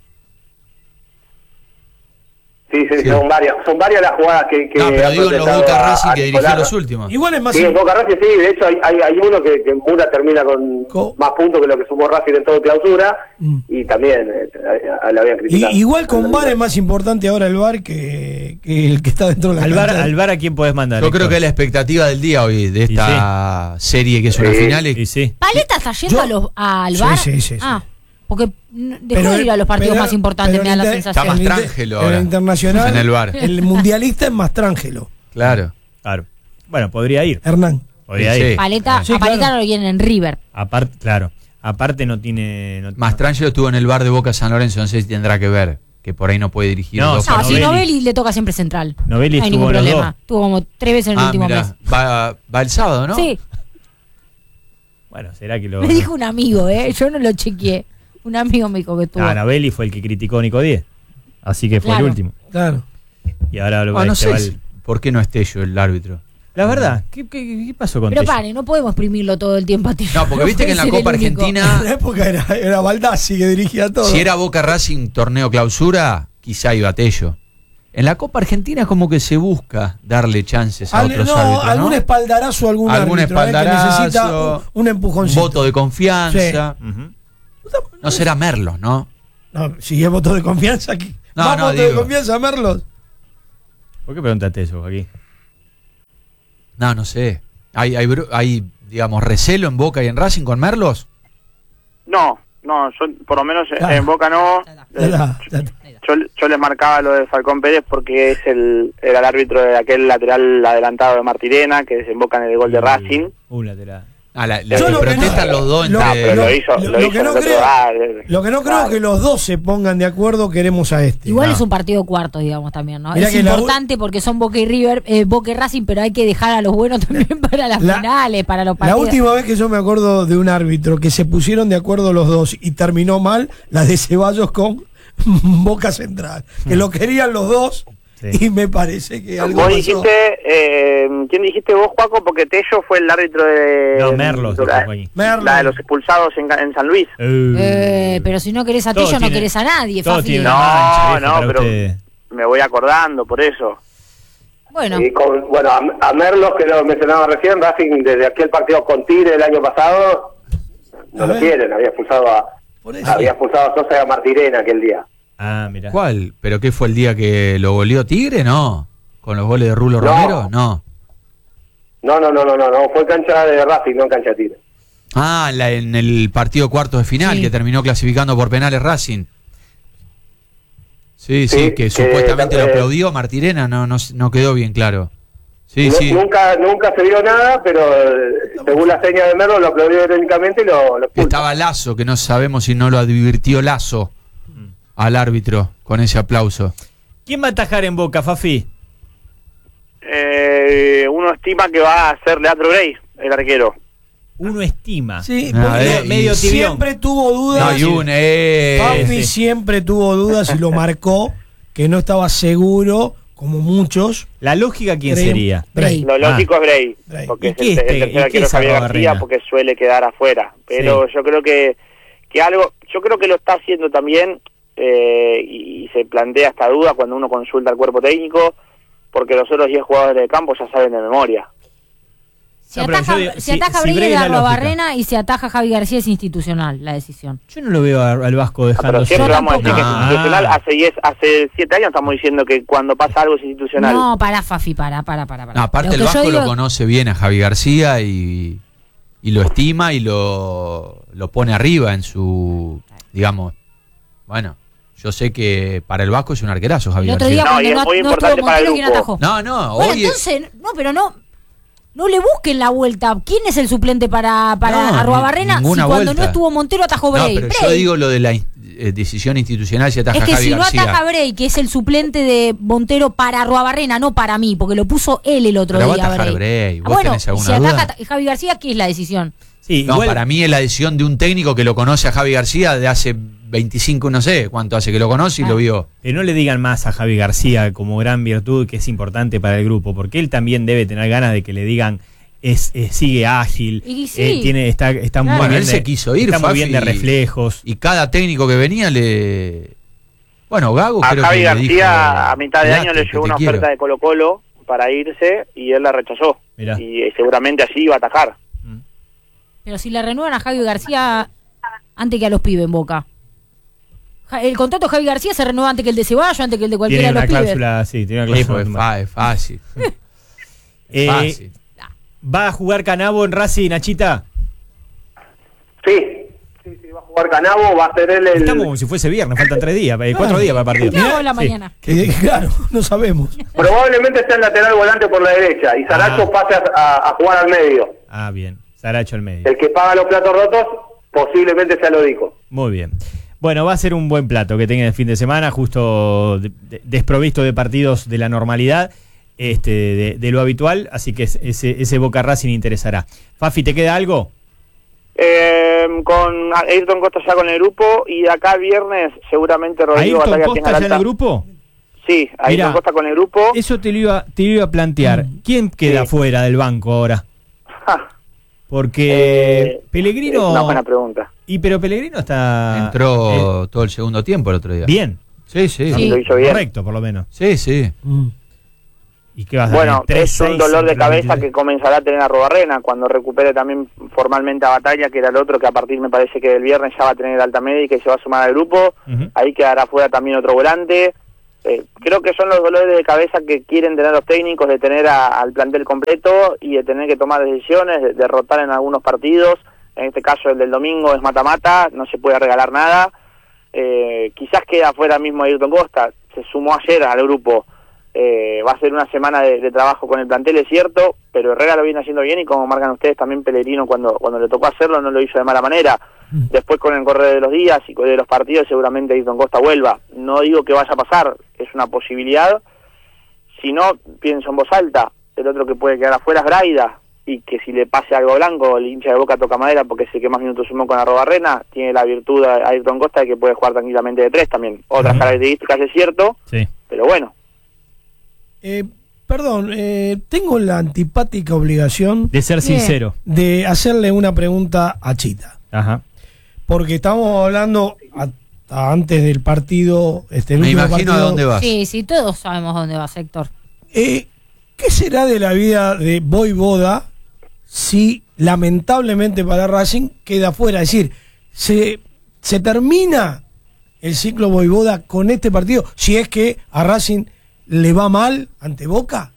Sí, Sí. son varias las jugadas que No, pero han digo en los protestado Boca a Racing que dirigió Nicolás. los últimos. Igual es más. Sí, en Boca Racing sí, de hecho hay uno que en Mura termina con más puntos que lo que sumó Racing en todo clausura y también le habían criticado. Igual con VAR es más importante ahora el VAR que el que está dentro de la cancha. ¿Al VAR a quién podés mandar? Yo creo que es la expectativa del día hoy, de esta serie que es una final. Y sí. ¿Paleta está yendo al Sí, bar? sí. Ah, porque dejó Pero- de ir a los partidos pero- más importantes, pero me da la el sensación. Está más el Trangelo el ahora. internacional, En el VAR. el mundialista es Mastrangelo. Claro. Claro. Bueno, podría ir. Hernán. Podría Sí. ir. Paleta, Sí, a Paleta claro. no lo quieren en River. Aparte, claro. Aparte no tiene. Mastrangelo estuvo en el bar de Boca San Lorenzo, no sé si tendrá que ver, que por ahí no puede dirigir No, dos sí, No, partidos. si Novelli. Novelli le toca siempre central. Novelli no hay estuvo ningún en los problema. dos. Tuvo como 3 veces en el último mirá, mes. va el sábado, ¿no? Sí, Bueno, será que lo. me dijo un amigo, yo no lo chequeé. Un amigo me dijo que estuvo. Ah, Novelli fue el que criticó a Nico Díez. Así que fue Claro. el último. Claro. Y ahora lo No este sé va si- el- por qué no es Tello el árbitro. La verdad, ¿qué pasó con Pero Tello? pare, no podemos exprimirlo todo el tiempo a ti. No, porque viste que en la Copa En la Argentina, época era Baldassi que dirigía todo. si era Boca Racing torneo clausura, quizá iba Tello. En la Copa Argentina es como que se busca darle chances a otros árbitros, ¿no? algún espaldarazo a algún Algún árbitro, espaldarazo, que necesita un empujoncito. voto de confianza. Ujú. No será Merlos, ¿no? No, si es voto de confianza, No, ¿más no, voto de digo. confianza, Merlos? ¿Por qué preguntaste eso, Joaquín? No sé. ¿Hay, digamos, recelo en Boca y en Racing con Merlos? No, yo por lo menos Ah. en Boca no. Ya está, ya está. Yo les marcaba lo de Falcón Pérez porque era el árbitro de aquel lateral adelantado de Martirena que desemboca en el gol de Racing. Un lateral. La Yo que lo que protestan no- los dos lo- entre... Pero lo- lo hizo que en no el otro creo- lugar. Lo que no creo es que los dos se pongan de acuerdo, queremos a este. Igual No. es un partido cuarto, digamos, también, ¿no? Mirá Es que la importante porque son Boca y River, Boca y Racing, pero hay que dejar a los buenos también para las La- finales, para los La partidos. última vez que yo me acuerdo de un árbitro que se pusieron de acuerdo los dos y terminó mal, la de Ceballos con Boca Central, que lo querían los dos Sí. y me parece que algo Vos pasó. dijiste, ¿quién dijiste vos, Juaco? Porque Tello fue el árbitro de... No, Merlos, dijo la, Joaquín. Merlos. la de los expulsados en San Luis. Pero si no querés a Todo Tello, no tiene- querés a nadie, todo Fafi. tiene No, una mancha, viejo, no, para pero ustedes. me voy acordando por eso. Bueno, Y bueno, a Merlos, que lo mencionaba recién, Racing desde aquel partido con Tigre el año pasado, no A lo ver. quieren, había expulsado Por eso. a Sosa y a Martirena aquel día. Ah, mira. ¿Cuál? ¿Pero qué fue el día que lo goleó Tigre? No. ¿Con los goles de Rulo No. Romero? No. No, fue cancha de Racing, no cancha de Tigre. Ah, en el partido cuartos de final, Sí. que terminó clasificando por penales Racing. Sí, Sí, que que supuestamente lo también- aplaudió Martirena, no quedó bien claro. Sí, No- sí. Nunca se vio nada, pero según la seña de Merlos lo aplaudió irónicamente y lo Que expulsa. estaba Lazo, que no sabemos si no lo advirtió Lazo al árbitro con ese aplauso. ¿Quién va a atajar en Boca, Fafi? Uno estima que va a ser Leandro Grey, el arquero. Uno estima. Sí, Ah, porque medio tibión. siempre tuvo dudas. No, y un, Papi sí. siempre tuvo dudas y lo marcó, que no estaba seguro, como muchos. ¿La lógica quién Creemos- sería? Bray. Lo lógico es Grey, Bray. porque ¿Y es qué el este- tercer y qué arquero es Javier Arrobarrena? García, porque suele quedar afuera. Pero yo creo que algo, yo creo que lo está haciendo también, y se plantea esta duda cuando uno consulta al cuerpo técnico, porque los otros 10 jugadores del campo ya saben de memoria. si No, pero ataja, yo digo, si si- ataja si Brey Brey de es la lógica. Arrobarrena y si ataja Javi García es institucional la decisión. Yo no lo veo al Vasco Pero dejando siempre Yo vamos a decir que es tampoco. institucional. Hace 7 años estamos diciendo que cuando pasa algo es institucional. No, para Fafi, para. No, aparte Lo el que yo Vasco digo- lo conoce bien a Javi García y lo estima y lo pone arriba en su, digamos, bueno, yo sé que para el Vasco es un arquerazo Javi El otro García. día No, y cuando es muy no importante estuvo para el Montero, ¿quién grupo. atajó? No, Bueno, hoy entonces, no no le busquen la vuelta. ¿Quién es el suplente para Arruabarrena? Si ninguna cuando vuelta. no estuvo Montero atajó Bray. No, pero yo digo lo de la decisión institucional si ataja Es que Javi si no García. ataja Bray, que es el suplente de Montero para Arruabarrena, no para mí, porque lo puso él el otro Pero va día. a atajar Bray. ¿Vos Bueno, tenés alguna si duda? ataja Javi García, ¿qué es la decisión? Sí, No, igual- para mí es la decisión de un técnico que lo conoce a Javi García de hace 25, no sé cuánto hace que lo conoce y lo vio. Que no le digan más a Javi García como gran virtud que es importante para el grupo, porque él también debe tener ganas de que le digan sigue ágil, Y sí. está Claro. muy Bueno, bien él de, se quiso ir, está muy Fafi, bien de reflejos. Y cada técnico que venía le... Bueno, Gago A creo Javi que le dijo, García a mitad de año le "Quedate, llegó que una te quiero". oferta de Colo-Colo para irse y él la rechazó. Mirá. Y seguramente así iba a atajar. Pero si le renuevan a Javi García antes que a los pibes en Boca. El contrato de Javi García se renueva antes que el de Ceballos, antes que el de cualquiera Tiene de los una pibes. cláusula, sí, tiene una Sí, cláusula. porque es fácil. Eh, Fácil. ¿Va a jugar Canavo en Racing, Nachita? Sí, va a jugar Canavo, va a ser él el... Estamos como si fuese viernes, faltan 3 días, 4 días para el partido. ¿Qué hago en la Sí. mañana? Que, claro, no sabemos. Probablemente sea el lateral volante por la derecha y Saracho pase a jugar al medio. Ah, bien. Saracho al medio. El que paga los platos rotos posiblemente sea Lodico. Muy bien. Bueno, va a ser un buen plato que tenga el fin de semana, justo desprovisto de partidos de la normalidad, de lo habitual, así que ese Boca Racing interesará. Fafi, ¿te queda algo? Con Ayrton Costa ya con el grupo y de acá viernes seguramente Rodrigo ¿Ayrton Batalla Costa tenga ya la en alta. el grupo? Sí, Ayrton Mirá, Costa con el grupo. Eso te lo iba a plantear. ¿Quién queda Sí. fuera del banco ahora? Ja, Porque es Pellegrino... una buena pregunta. Pero Pellegrino está... Entró todo el segundo tiempo el otro día. bien. Sí, sí. Sí. Lo hizo bien. Correcto, por lo menos. Sí, sí. ¿Y qué vas a Bueno, tener? es un 3-6 dolor de entre la cabeza 23. que comenzará a tener Arruabarrena cuando recupere también formalmente a Batalla, que era el otro que a partir me parece que del viernes ya va a tener alta médica y se va a sumar al grupo. Ujú. Ahí quedará fuera también otro volante. Creo que son los dolores de cabeza que quieren tener los técnicos, de tener al plantel completo y de tener que tomar decisiones, de rotar en algunos partidos. En este caso el del domingo es mata-mata, no se puede regalar nada. Quizás queda fuera mismo Ayrton Costa, se sumó ayer al grupo. Va a ser una semana de trabajo con el plantel, es cierto, pero Herrera lo viene haciendo bien y como marcan ustedes también Pellegrino cuando le tocó hacerlo no lo hizo de mala manera. Después con el correr de los días y de los partidos seguramente Ayrton Costa vuelva. No digo que vaya a pasar, es una posibilidad. Si no, pienso en voz alta, el otro que puede quedar afuera es Braida, y que si le pase algo blanco, el hincha de Boca toca madera porque es el que más minutos sumó con Arruabarrena, tiene la virtud a Ayrton Costa de que puede jugar tranquilamente de 3 también. Otras características es cierto, Sí. pero bueno. Perdón, tengo la antipática obligación De ser Bien. sincero. de hacerle una pregunta a Chita. Ajá. Porque estamos hablando hasta antes del partido. El Me último imagino partido. a dónde vas. Sí, sí, todos sabemos dónde va, Héctor. ¿Qué será de la vida de Voivoda si lamentablemente para Racing queda fuera? Es decir, ¿se termina el ciclo Voivoda con este partido si es que a Racing le va mal ante Boca?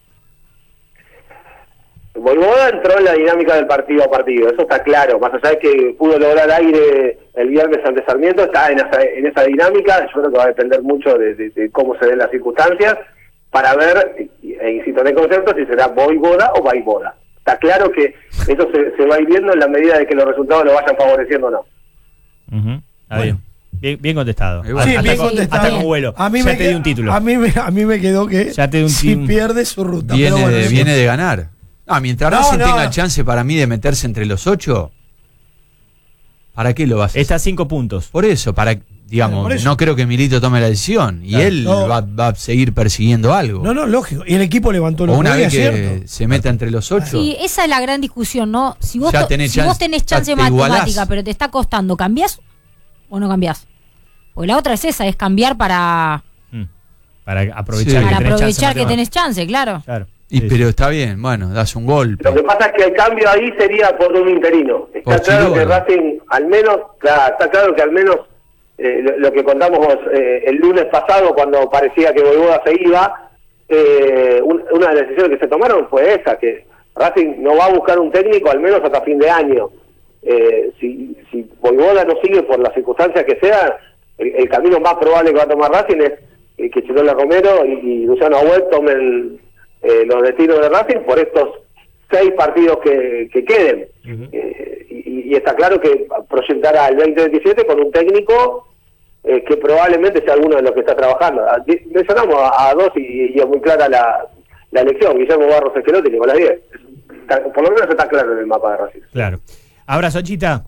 Voivoda entró en la dinámica del partido a partido, eso está claro. Más allá de que pudo lograr aire el viernes ante Sarmiento, está en esa dinámica. Yo creo que va a depender mucho de cómo se den las circunstancias para ver, e insisto en el concepto, si será Voivoda o Vaivoda. Está claro que eso se va a ir viendo en la medida de que los resultados lo vayan favoreciendo o no. Ujú. Está Bueno. bien. Bien contestado. Sí, Sí, hasta, bien con, contestado. hasta con vuelo. A mí ya me te queda- di un título. A mí me quedó que Ya te di un si tim- pierde su ruta. Viene, pero bueno, viene de ganar. Mientras No, Racing no. tenga chance para mí de meterse entre los 8, ¿para qué lo vas a hacer? Está a 5 puntos. Por eso, digamos, por eso. no creo que Milito tome la decisión y Claro. él No. va a seguir persiguiendo algo. No, lógico. Y el equipo levantó o los una vez que ¿cierto? se meta entre los 8. Sí, esa es la gran discusión, ¿no? Si vos, Ya tenés si vos chance, tenés ya chance te igualás. matemática, pero te está costando, ¿cambiás o no cambiás? Porque la otra es esa, es cambiar para Para aprovechar, Sí. que, para tenés chance aprovechar que matemática. tenés chance, claro. Claro. Y Sí, pero está bien, bueno, das un golpe. Lo que pasa es que el cambio ahí sería por un interino. Está Por claro que Chirola. Racing, al menos, está claro que al menos lo que contamos el lunes pasado cuando parecía que Voivoda se iba, una de las decisiones que se tomaron fue esa, que Racing no va a buscar un técnico al menos hasta fin de año. Si Voivoda no sigue por las circunstancias que sea, el camino más probable que va a tomar Racing es que Chirola Romero y Luciano Agüel tomen los destinos de Racing por estos 6 partidos que queden. Y está claro que proyectará el 2027 con un técnico que probablemente sea alguno de los que está trabajando. Mencionamos a 2 y es muy clara la elección: Guillermo Barros Esquelotti y Nicolás Diez. Por lo menos está claro en el mapa de Racing. Claro. Abrazo, Chita.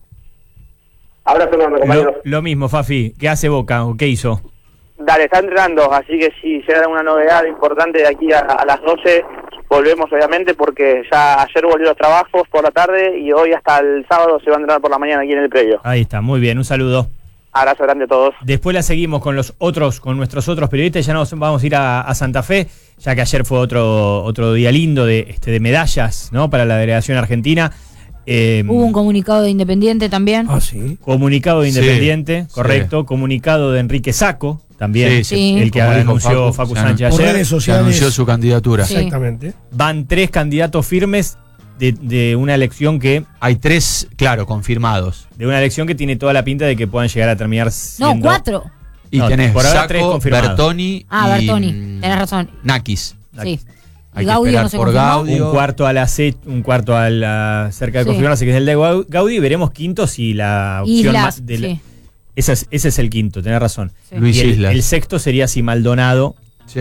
Abrazo enorme, compañeros. Lo mismo, Fafi. ¿Qué hace Boca o qué hizo? Dale, está entrenando, así que si llega alguna novedad importante de aquí a las 12, volvemos obviamente, porque ya ayer volvió los trabajos por la tarde y hoy hasta el sábado se va a entrenar por la mañana aquí en el predio. Ahí está, muy bien, un saludo. Abrazo grande a todos. Después la seguimos con nuestros otros periodistas. Ya nos vamos a ir a Santa Fe, ya que ayer fue otro día lindo de medallas, ¿no? Para la delegación argentina. Hubo un comunicado de Independiente también. Ah, sí. Comunicado de Independiente, correcto. Sí. Comunicado de Enrique Sacco, también. Sí. El que Como dijo anunció Facu Sánchez Por ayer. redes Se sociales. anunció su candidatura. Sí. Exactamente. Van 3 candidatos firmes de una elección que Hay 3, claro, confirmados. tiene toda la pinta de que puedan llegar a terminar siendo... No, 4. Y No, tenés por ahora 3 Sacco, confirmados. Bertoni Ah, y Bertoni, tenés razón. Nakis. Sí. Hay Y que Gaudio esperar no se por confirmó. Gaudio. Un cuarto a la cerca de Sí. confirmarse, que es el de Gaudí. Veremos quinto si la opción Islas, más de sí. ese es el quinto, tenés razón. Sí. Luis Y Islas. el sexto sería si Maldonado Sí.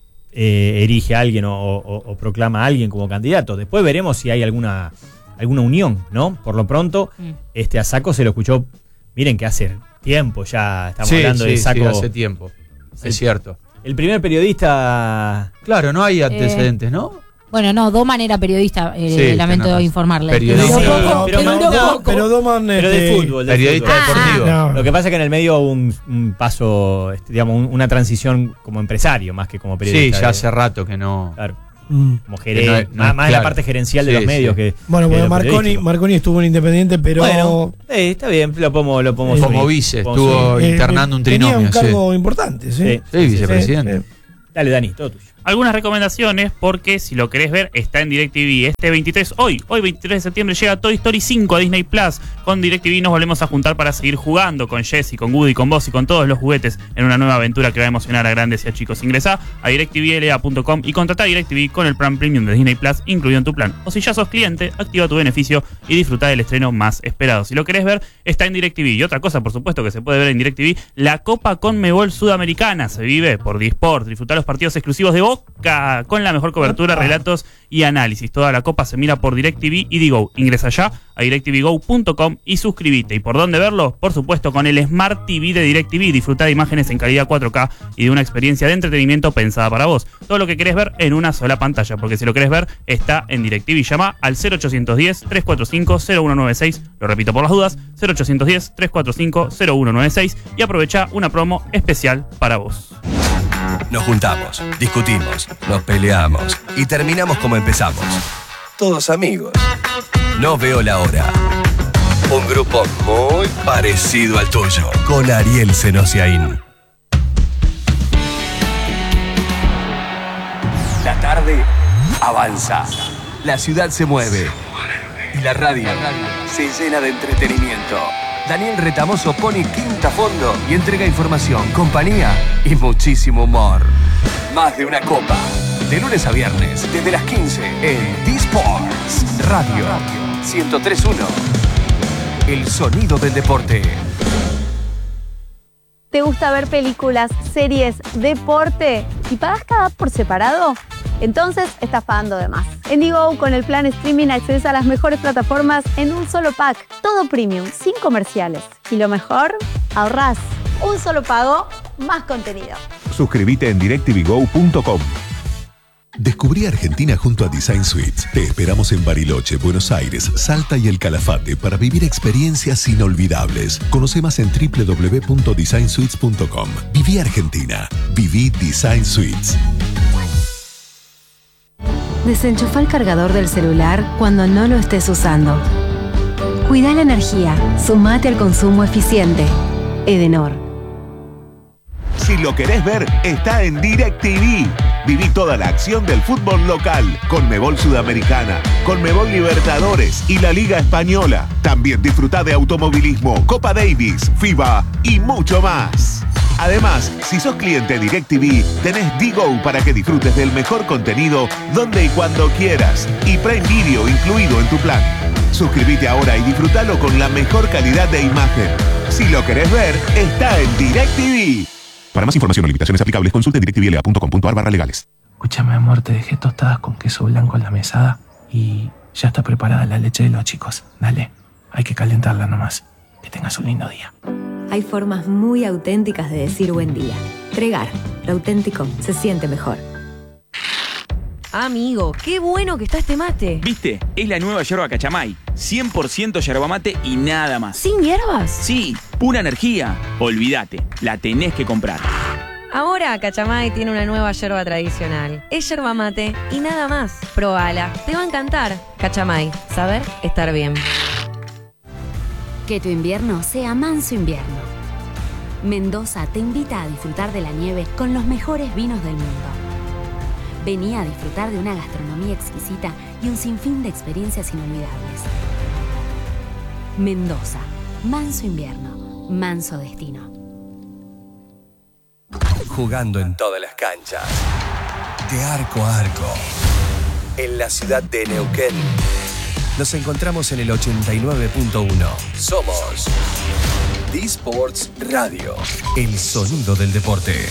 erige a alguien o proclama a alguien como candidato. Después veremos si hay alguna unión, ¿no? Por lo pronto, a Sacco se lo escuchó, miren que hace tiempo ya estamos hablando de Sacco. Sí, hace tiempo. Es cierto. El primer periodista... Claro, no hay antecedentes, ¿no? Bueno, no, Doman era periodista, Sí, lamento tenés razón. informarle. Periodista. Pero Sí, poco, pero pero no, duró no, poco. Pero Doman. Pero de fútbol. de Periodista fútbol. deportivo. No. Lo que pasa es que en el medio hubo un paso, digamos, una transición como empresario más que como Sí, periodista. ya hace rato que no. Claro, Mm. como Que no es- no es más la claro. parte gerencial de Sí, los medios sí. que. Bueno, que bueno, lo Marconi, periodístico. Marconi estuvo en Independiente, pero. Bueno, está bien, lo podemos Como subir. vice, Podemos estuvo subir. internando un tenía trinomio. un cargo importante, sí. Sí. Vicepresidente. Dale, Dani, todo tuyo. Algunas recomendaciones, porque si lo querés ver, está en DirecTV. Este 23, hoy 23 de septiembre, llega Toy Story 5 a Disney Plus. Con DirecTV nos volvemos a juntar para seguir jugando con Jessie, con Woody, con Buzz y con todos los juguetes en una nueva aventura que va a emocionar a grandes y a chicos. Ingresá a directvla.com y contratá DirecTV con el plan premium de Disney Plus incluido en tu plan. O si ya sos cliente, activa tu beneficio y disfruta del estreno más esperado. Si lo querés ver, está en DirecTV. Y otra cosa, por supuesto, que se puede ver en DirecTV, la Copa Conmebol Sudamericana. Se vive por DiSport. Disfrutá los partidos exclusivos de Boca con la mejor cobertura, relatos y análisis. Toda la Copa se mira por DirecTV y Digo. Ingresa ya a directvgo.com y suscríbete. ¿Y por dónde verlo? Por supuesto, con el Smart TV de DirecTV. Disfruta de imágenes en calidad 4K y de una experiencia de entretenimiento pensada para vos. Todo lo que querés ver en una sola pantalla, porque si lo querés ver, está en DirecTV. Llama al 0810-345-0196. Lo repito por las dudas, 0810-345-0196 y aprovecha una promo especial para vos. Nos juntamos, discutimos, nos peleamos y terminamos como empezamos. Todos amigos. No veo la hora. Un grupo muy parecido al tuyo, con Ariel Senosiaín. La tarde avanza. La ciudad se mueve. Y la radio se llena de entretenimiento. Daniel Retamoso pone quinta fondo y entrega información, compañía y muchísimo humor. Más de una copa. De lunes a viernes, desde las 15 en DiSports Radio 103.1. El sonido del deporte. ¿Te gusta ver películas, series, deporte y pagas cada app por separado? Entonces estás pagando de más. En Digo, con el plan streaming accedes a las mejores plataformas en un solo pack. Todo premium, sin comerciales. Y lo mejor, ahorrás. Un solo pago, más contenido. Suscríbete en directvgo.com. Descubrí Argentina junto a Design Suites. Te esperamos en Bariloche, Buenos Aires, Salta y El Calafate para vivir experiencias inolvidables. Conoce más en www.designsuites.com. Viví Argentina. Viví Design Suites. Desenchufa el cargador del celular cuando no lo estés usando. Cuida la energía. Sumate al consumo eficiente. Edenor. Si lo querés ver, está en DirecTV. Viví toda la acción del fútbol local, Conmebol Sudamericana, Conmebol Libertadores y la Liga Española. También disfruta de automovilismo, Copa Davis, FIBA y mucho más. Además, si sos cliente DirecTV, tenés D-Go para que disfrutes del mejor contenido donde y cuando quieras. Y Prime Video incluido en tu plan. Suscríbete ahora y disfrutalo con la mejor calidad de imagen. Si lo querés ver, está en DirecTV. Para más información o limitaciones aplicables, consulte directvla.com.ar/legales. Escúchame, amor, te dejé tostadas con queso blanco en la mesada y ya está preparada la leche de los chicos. Dale, hay que calentarla nomás. Que tengas un lindo día. Hay formas muy auténticas de decir buen día. Tregar, lo auténtico se siente mejor. Amigo, qué bueno que está este mate. ¿Viste? Es la nueva yerba Cachamay. 100% yerba mate y nada más. ¿Sin hierbas? Sí, pura energía. Olvídate, la tenés que comprar. Ahora Cachamay tiene una nueva yerba tradicional. Es yerba mate y nada más. Probala, te va a encantar. Cachamay, saber estar bien. Que tu invierno sea manso invierno. Mendoza te invita a disfrutar de la nieve con los mejores vinos del mundo. Vení a disfrutar de una gastronomía exquisita y un sinfín de experiencias inolvidables. Mendoza, manso invierno, manso destino. Jugando en todas las canchas, de arco a arco, en la ciudad de Neuquén. Nos encontramos en el 89.1. Somos D-Sports Radio, el sonido del deporte.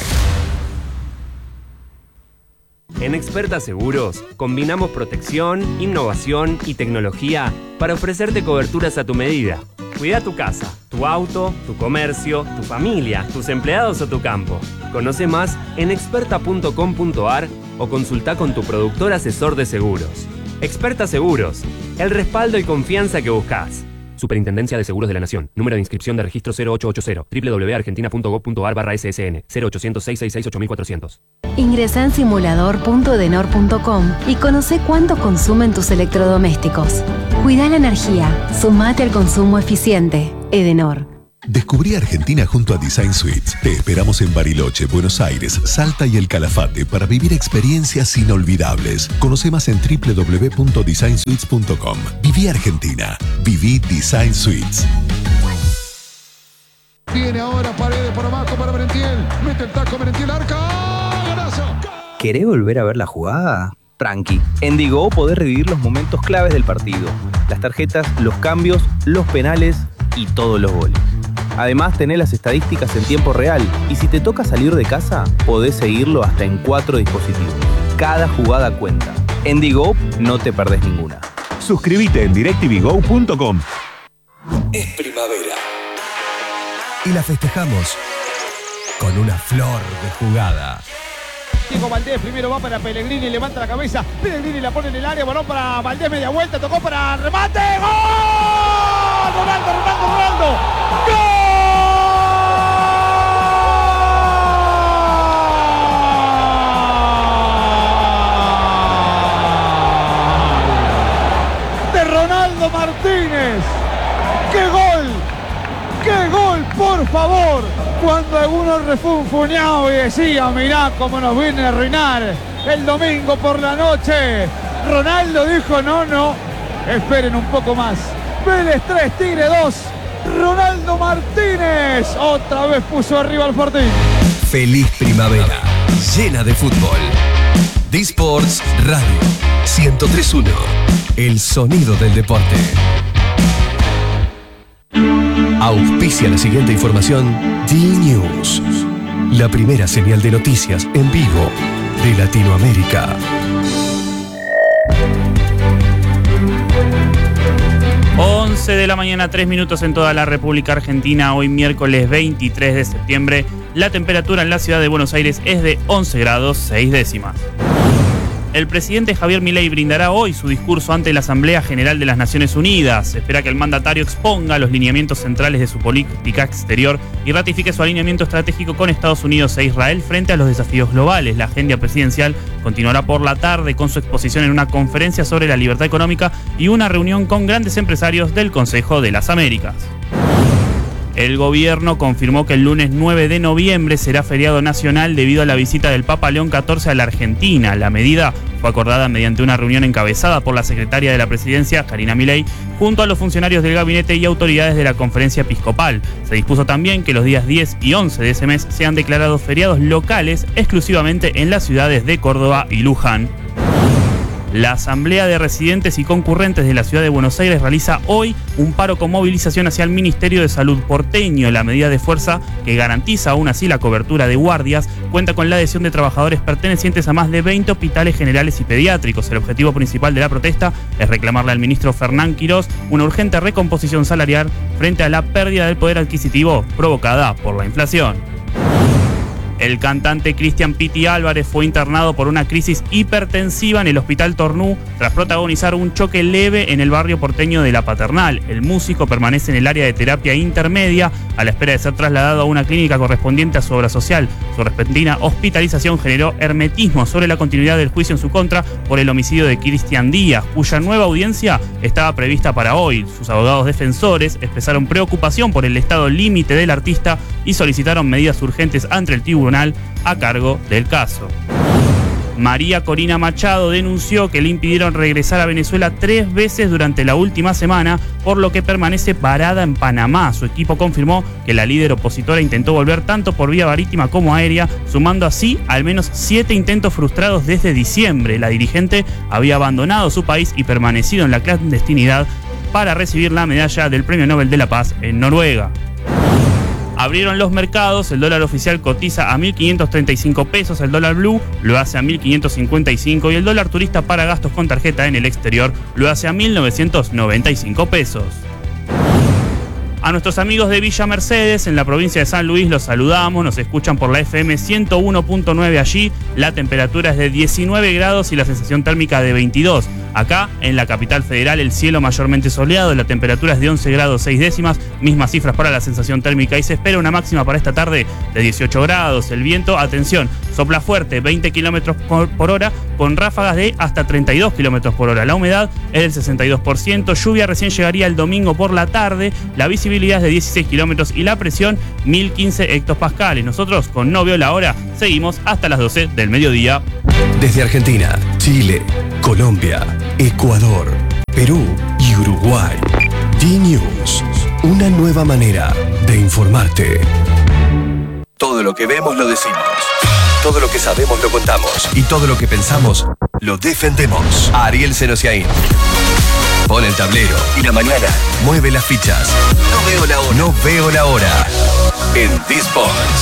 En Experta Seguros, combinamos protección, innovación y tecnología para ofrecerte coberturas a tu medida. Cuida tu casa, tu auto, tu comercio, tu familia, tus empleados o tu campo. Conoce más en experta.com.ar o consulta con tu productor asesor de seguros. Experta Seguros, el respaldo y confianza que buscas. Superintendencia de Seguros de la Nación. Número de inscripción de registro 0880. www.argentina.gov.ar/SSN. 0800-666-8400. Ingresa en simulador.edenor.com y conoce cuánto consumen tus electrodomésticos. Cuida la energía. Sumate al consumo eficiente. Edenor. Descubrí Argentina junto a Design Suites. Te esperamos en Bariloche, Buenos Aires, Salta y El Calafate para vivir experiencias inolvidables. Conoce más en www.designsuites.com. Viví Argentina. Viví Design Suites. Viene ahora Paredes por abajo para Merentiel. Mete el taco Merentiel, arca. ¡Golazo! ¿Querés volver a ver la jugada? Tranqui. En D-Go podés revivir los momentos claves del partido. Las tarjetas, los cambios, los penales y todos los goles. Además, tenés las estadísticas en tiempo real y si te toca salir de casa, podés seguirlo hasta en 4 dispositivos. Cada jugada cuenta. En D-Go no te perdés ninguna. Suscríbete en directvgo.com. Es primavera y la festejamos con una flor de jugada. Diego Valdés primero va para Pellegrini, levanta la cabeza, Pellegrini la pone en el área, balón para Valdés, media vuelta, tocó para remate, ¡gol! Ronaldo, ¡gol! De Ronaldo Martínez, ¡qué gol! ¡Qué gol, por favor! Cuando algunos refunfuñaban y decían, mirá cómo nos viene a arruinar el domingo por la noche. Ronaldo dijo, no, esperen un poco más. Vélez 3, Tigre 2. Ronaldo Martínez otra vez puso arriba al Fortín. Feliz primavera, llena de fútbol. D-Sports Radio 103.1, el sonido del deporte. Auspicia la siguiente información D-News, la primera señal de noticias en vivo de Latinoamérica. De la mañana, 3 minutos en toda la República Argentina. Hoy miércoles 23 de septiembre. La temperatura en la ciudad de Buenos Aires es de 11 grados 6 décimas. El presidente Javier Milei brindará hoy su discurso ante la Asamblea General de las Naciones Unidas. Se espera que el mandatario exponga los lineamientos centrales de su política exterior y ratifique su alineamiento estratégico con Estados Unidos e Israel frente a los desafíos globales. La agenda presidencial continuará por la tarde con su exposición en una conferencia sobre la libertad económica y una reunión con grandes empresarios del Consejo de las Américas. El gobierno confirmó que el lunes 9 de noviembre será feriado nacional debido a la visita del Papa León XIV a la Argentina. La medida fue acordada mediante una reunión encabezada por la secretaria de la presidencia, Karina Milei, junto a los funcionarios del gabinete y autoridades de la conferencia episcopal. Se dispuso también que los días 10 y 11 de ese mes sean declarados feriados locales exclusivamente en las ciudades de Córdoba y Luján. La Asamblea de Residentes y Concurrentes de la Ciudad de Buenos Aires realiza hoy un paro con movilización hacia el Ministerio de Salud porteño. La medida de fuerza, que garantiza aún así la cobertura de guardias, cuenta con la adhesión de trabajadores pertenecientes a más de 20 hospitales generales y pediátricos. El objetivo principal de la protesta es reclamarle al ministro Fernán Quirós una urgente recomposición salarial frente a la pérdida del poder adquisitivo provocada por la inflación. El cantante Cristian Piti Álvarez fue internado por una crisis hipertensiva en el Hospital Tornú tras protagonizar un choque leve en el barrio porteño de La Paternal. El músico permanece en el área de terapia intermedia a la espera de ser trasladado a una clínica correspondiente a su obra social. Su repentina hospitalización generó hermetismo sobre la continuidad del juicio en su contra por el homicidio de Cristian Díaz, cuya nueva audiencia estaba prevista para hoy. Sus abogados defensores expresaron preocupación por el estado límite del artista y solicitaron medidas urgentes ante el tribunal a cargo del caso. María Corina Machado denunció que le impidieron regresar a Venezuela 3 veces durante la última semana, por lo que permanece varada en Panamá. Su equipo confirmó que la líder opositora intentó volver tanto por vía marítima como aérea, sumando así al menos 7 intentos frustrados desde diciembre. La dirigente había abandonado su país y permanecido en la clandestinidad para recibir la medalla del Premio Nobel de la Paz en Noruega. Abrieron los mercados, el dólar oficial cotiza a 1.535 pesos, el dólar blue lo hace a 1.555 y el dólar turista para gastos con tarjeta en el exterior lo hace a 1.995 pesos. A nuestros amigos de Villa Mercedes, en la provincia de San Luis, los saludamos, nos escuchan por la FM 101.9 allí, la temperatura es de 19 grados y la sensación térmica de 22. Acá, en la capital federal, el cielo mayormente soleado, la temperatura es de 11 grados 6 décimas, mismas cifras para la sensación térmica y se espera una máxima para esta tarde de 18 grados. El viento, atención, sopla fuerte, 20 kilómetros por hora, con ráfagas de hasta 32 kilómetros por hora. La humedad es del 62%, lluvia recién llegaría el domingo por la tarde, la visibilidad es de 16 kilómetros y la presión 1015 hectopascales. Nosotros, con No Veo la Hora, seguimos hasta las 12 del mediodía. Desde Argentina, Chile, Colombia, Ecuador, Perú y Uruguay. D-News, una nueva manera de informarte. Todo lo que vemos lo decimos. Todo lo que sabemos lo contamos. Y todo lo que pensamos lo defendemos. Ariel Senosiaín. Pone el tablero y la mañana mueve las fichas. No veo la hora. No veo la hora. En This Sports.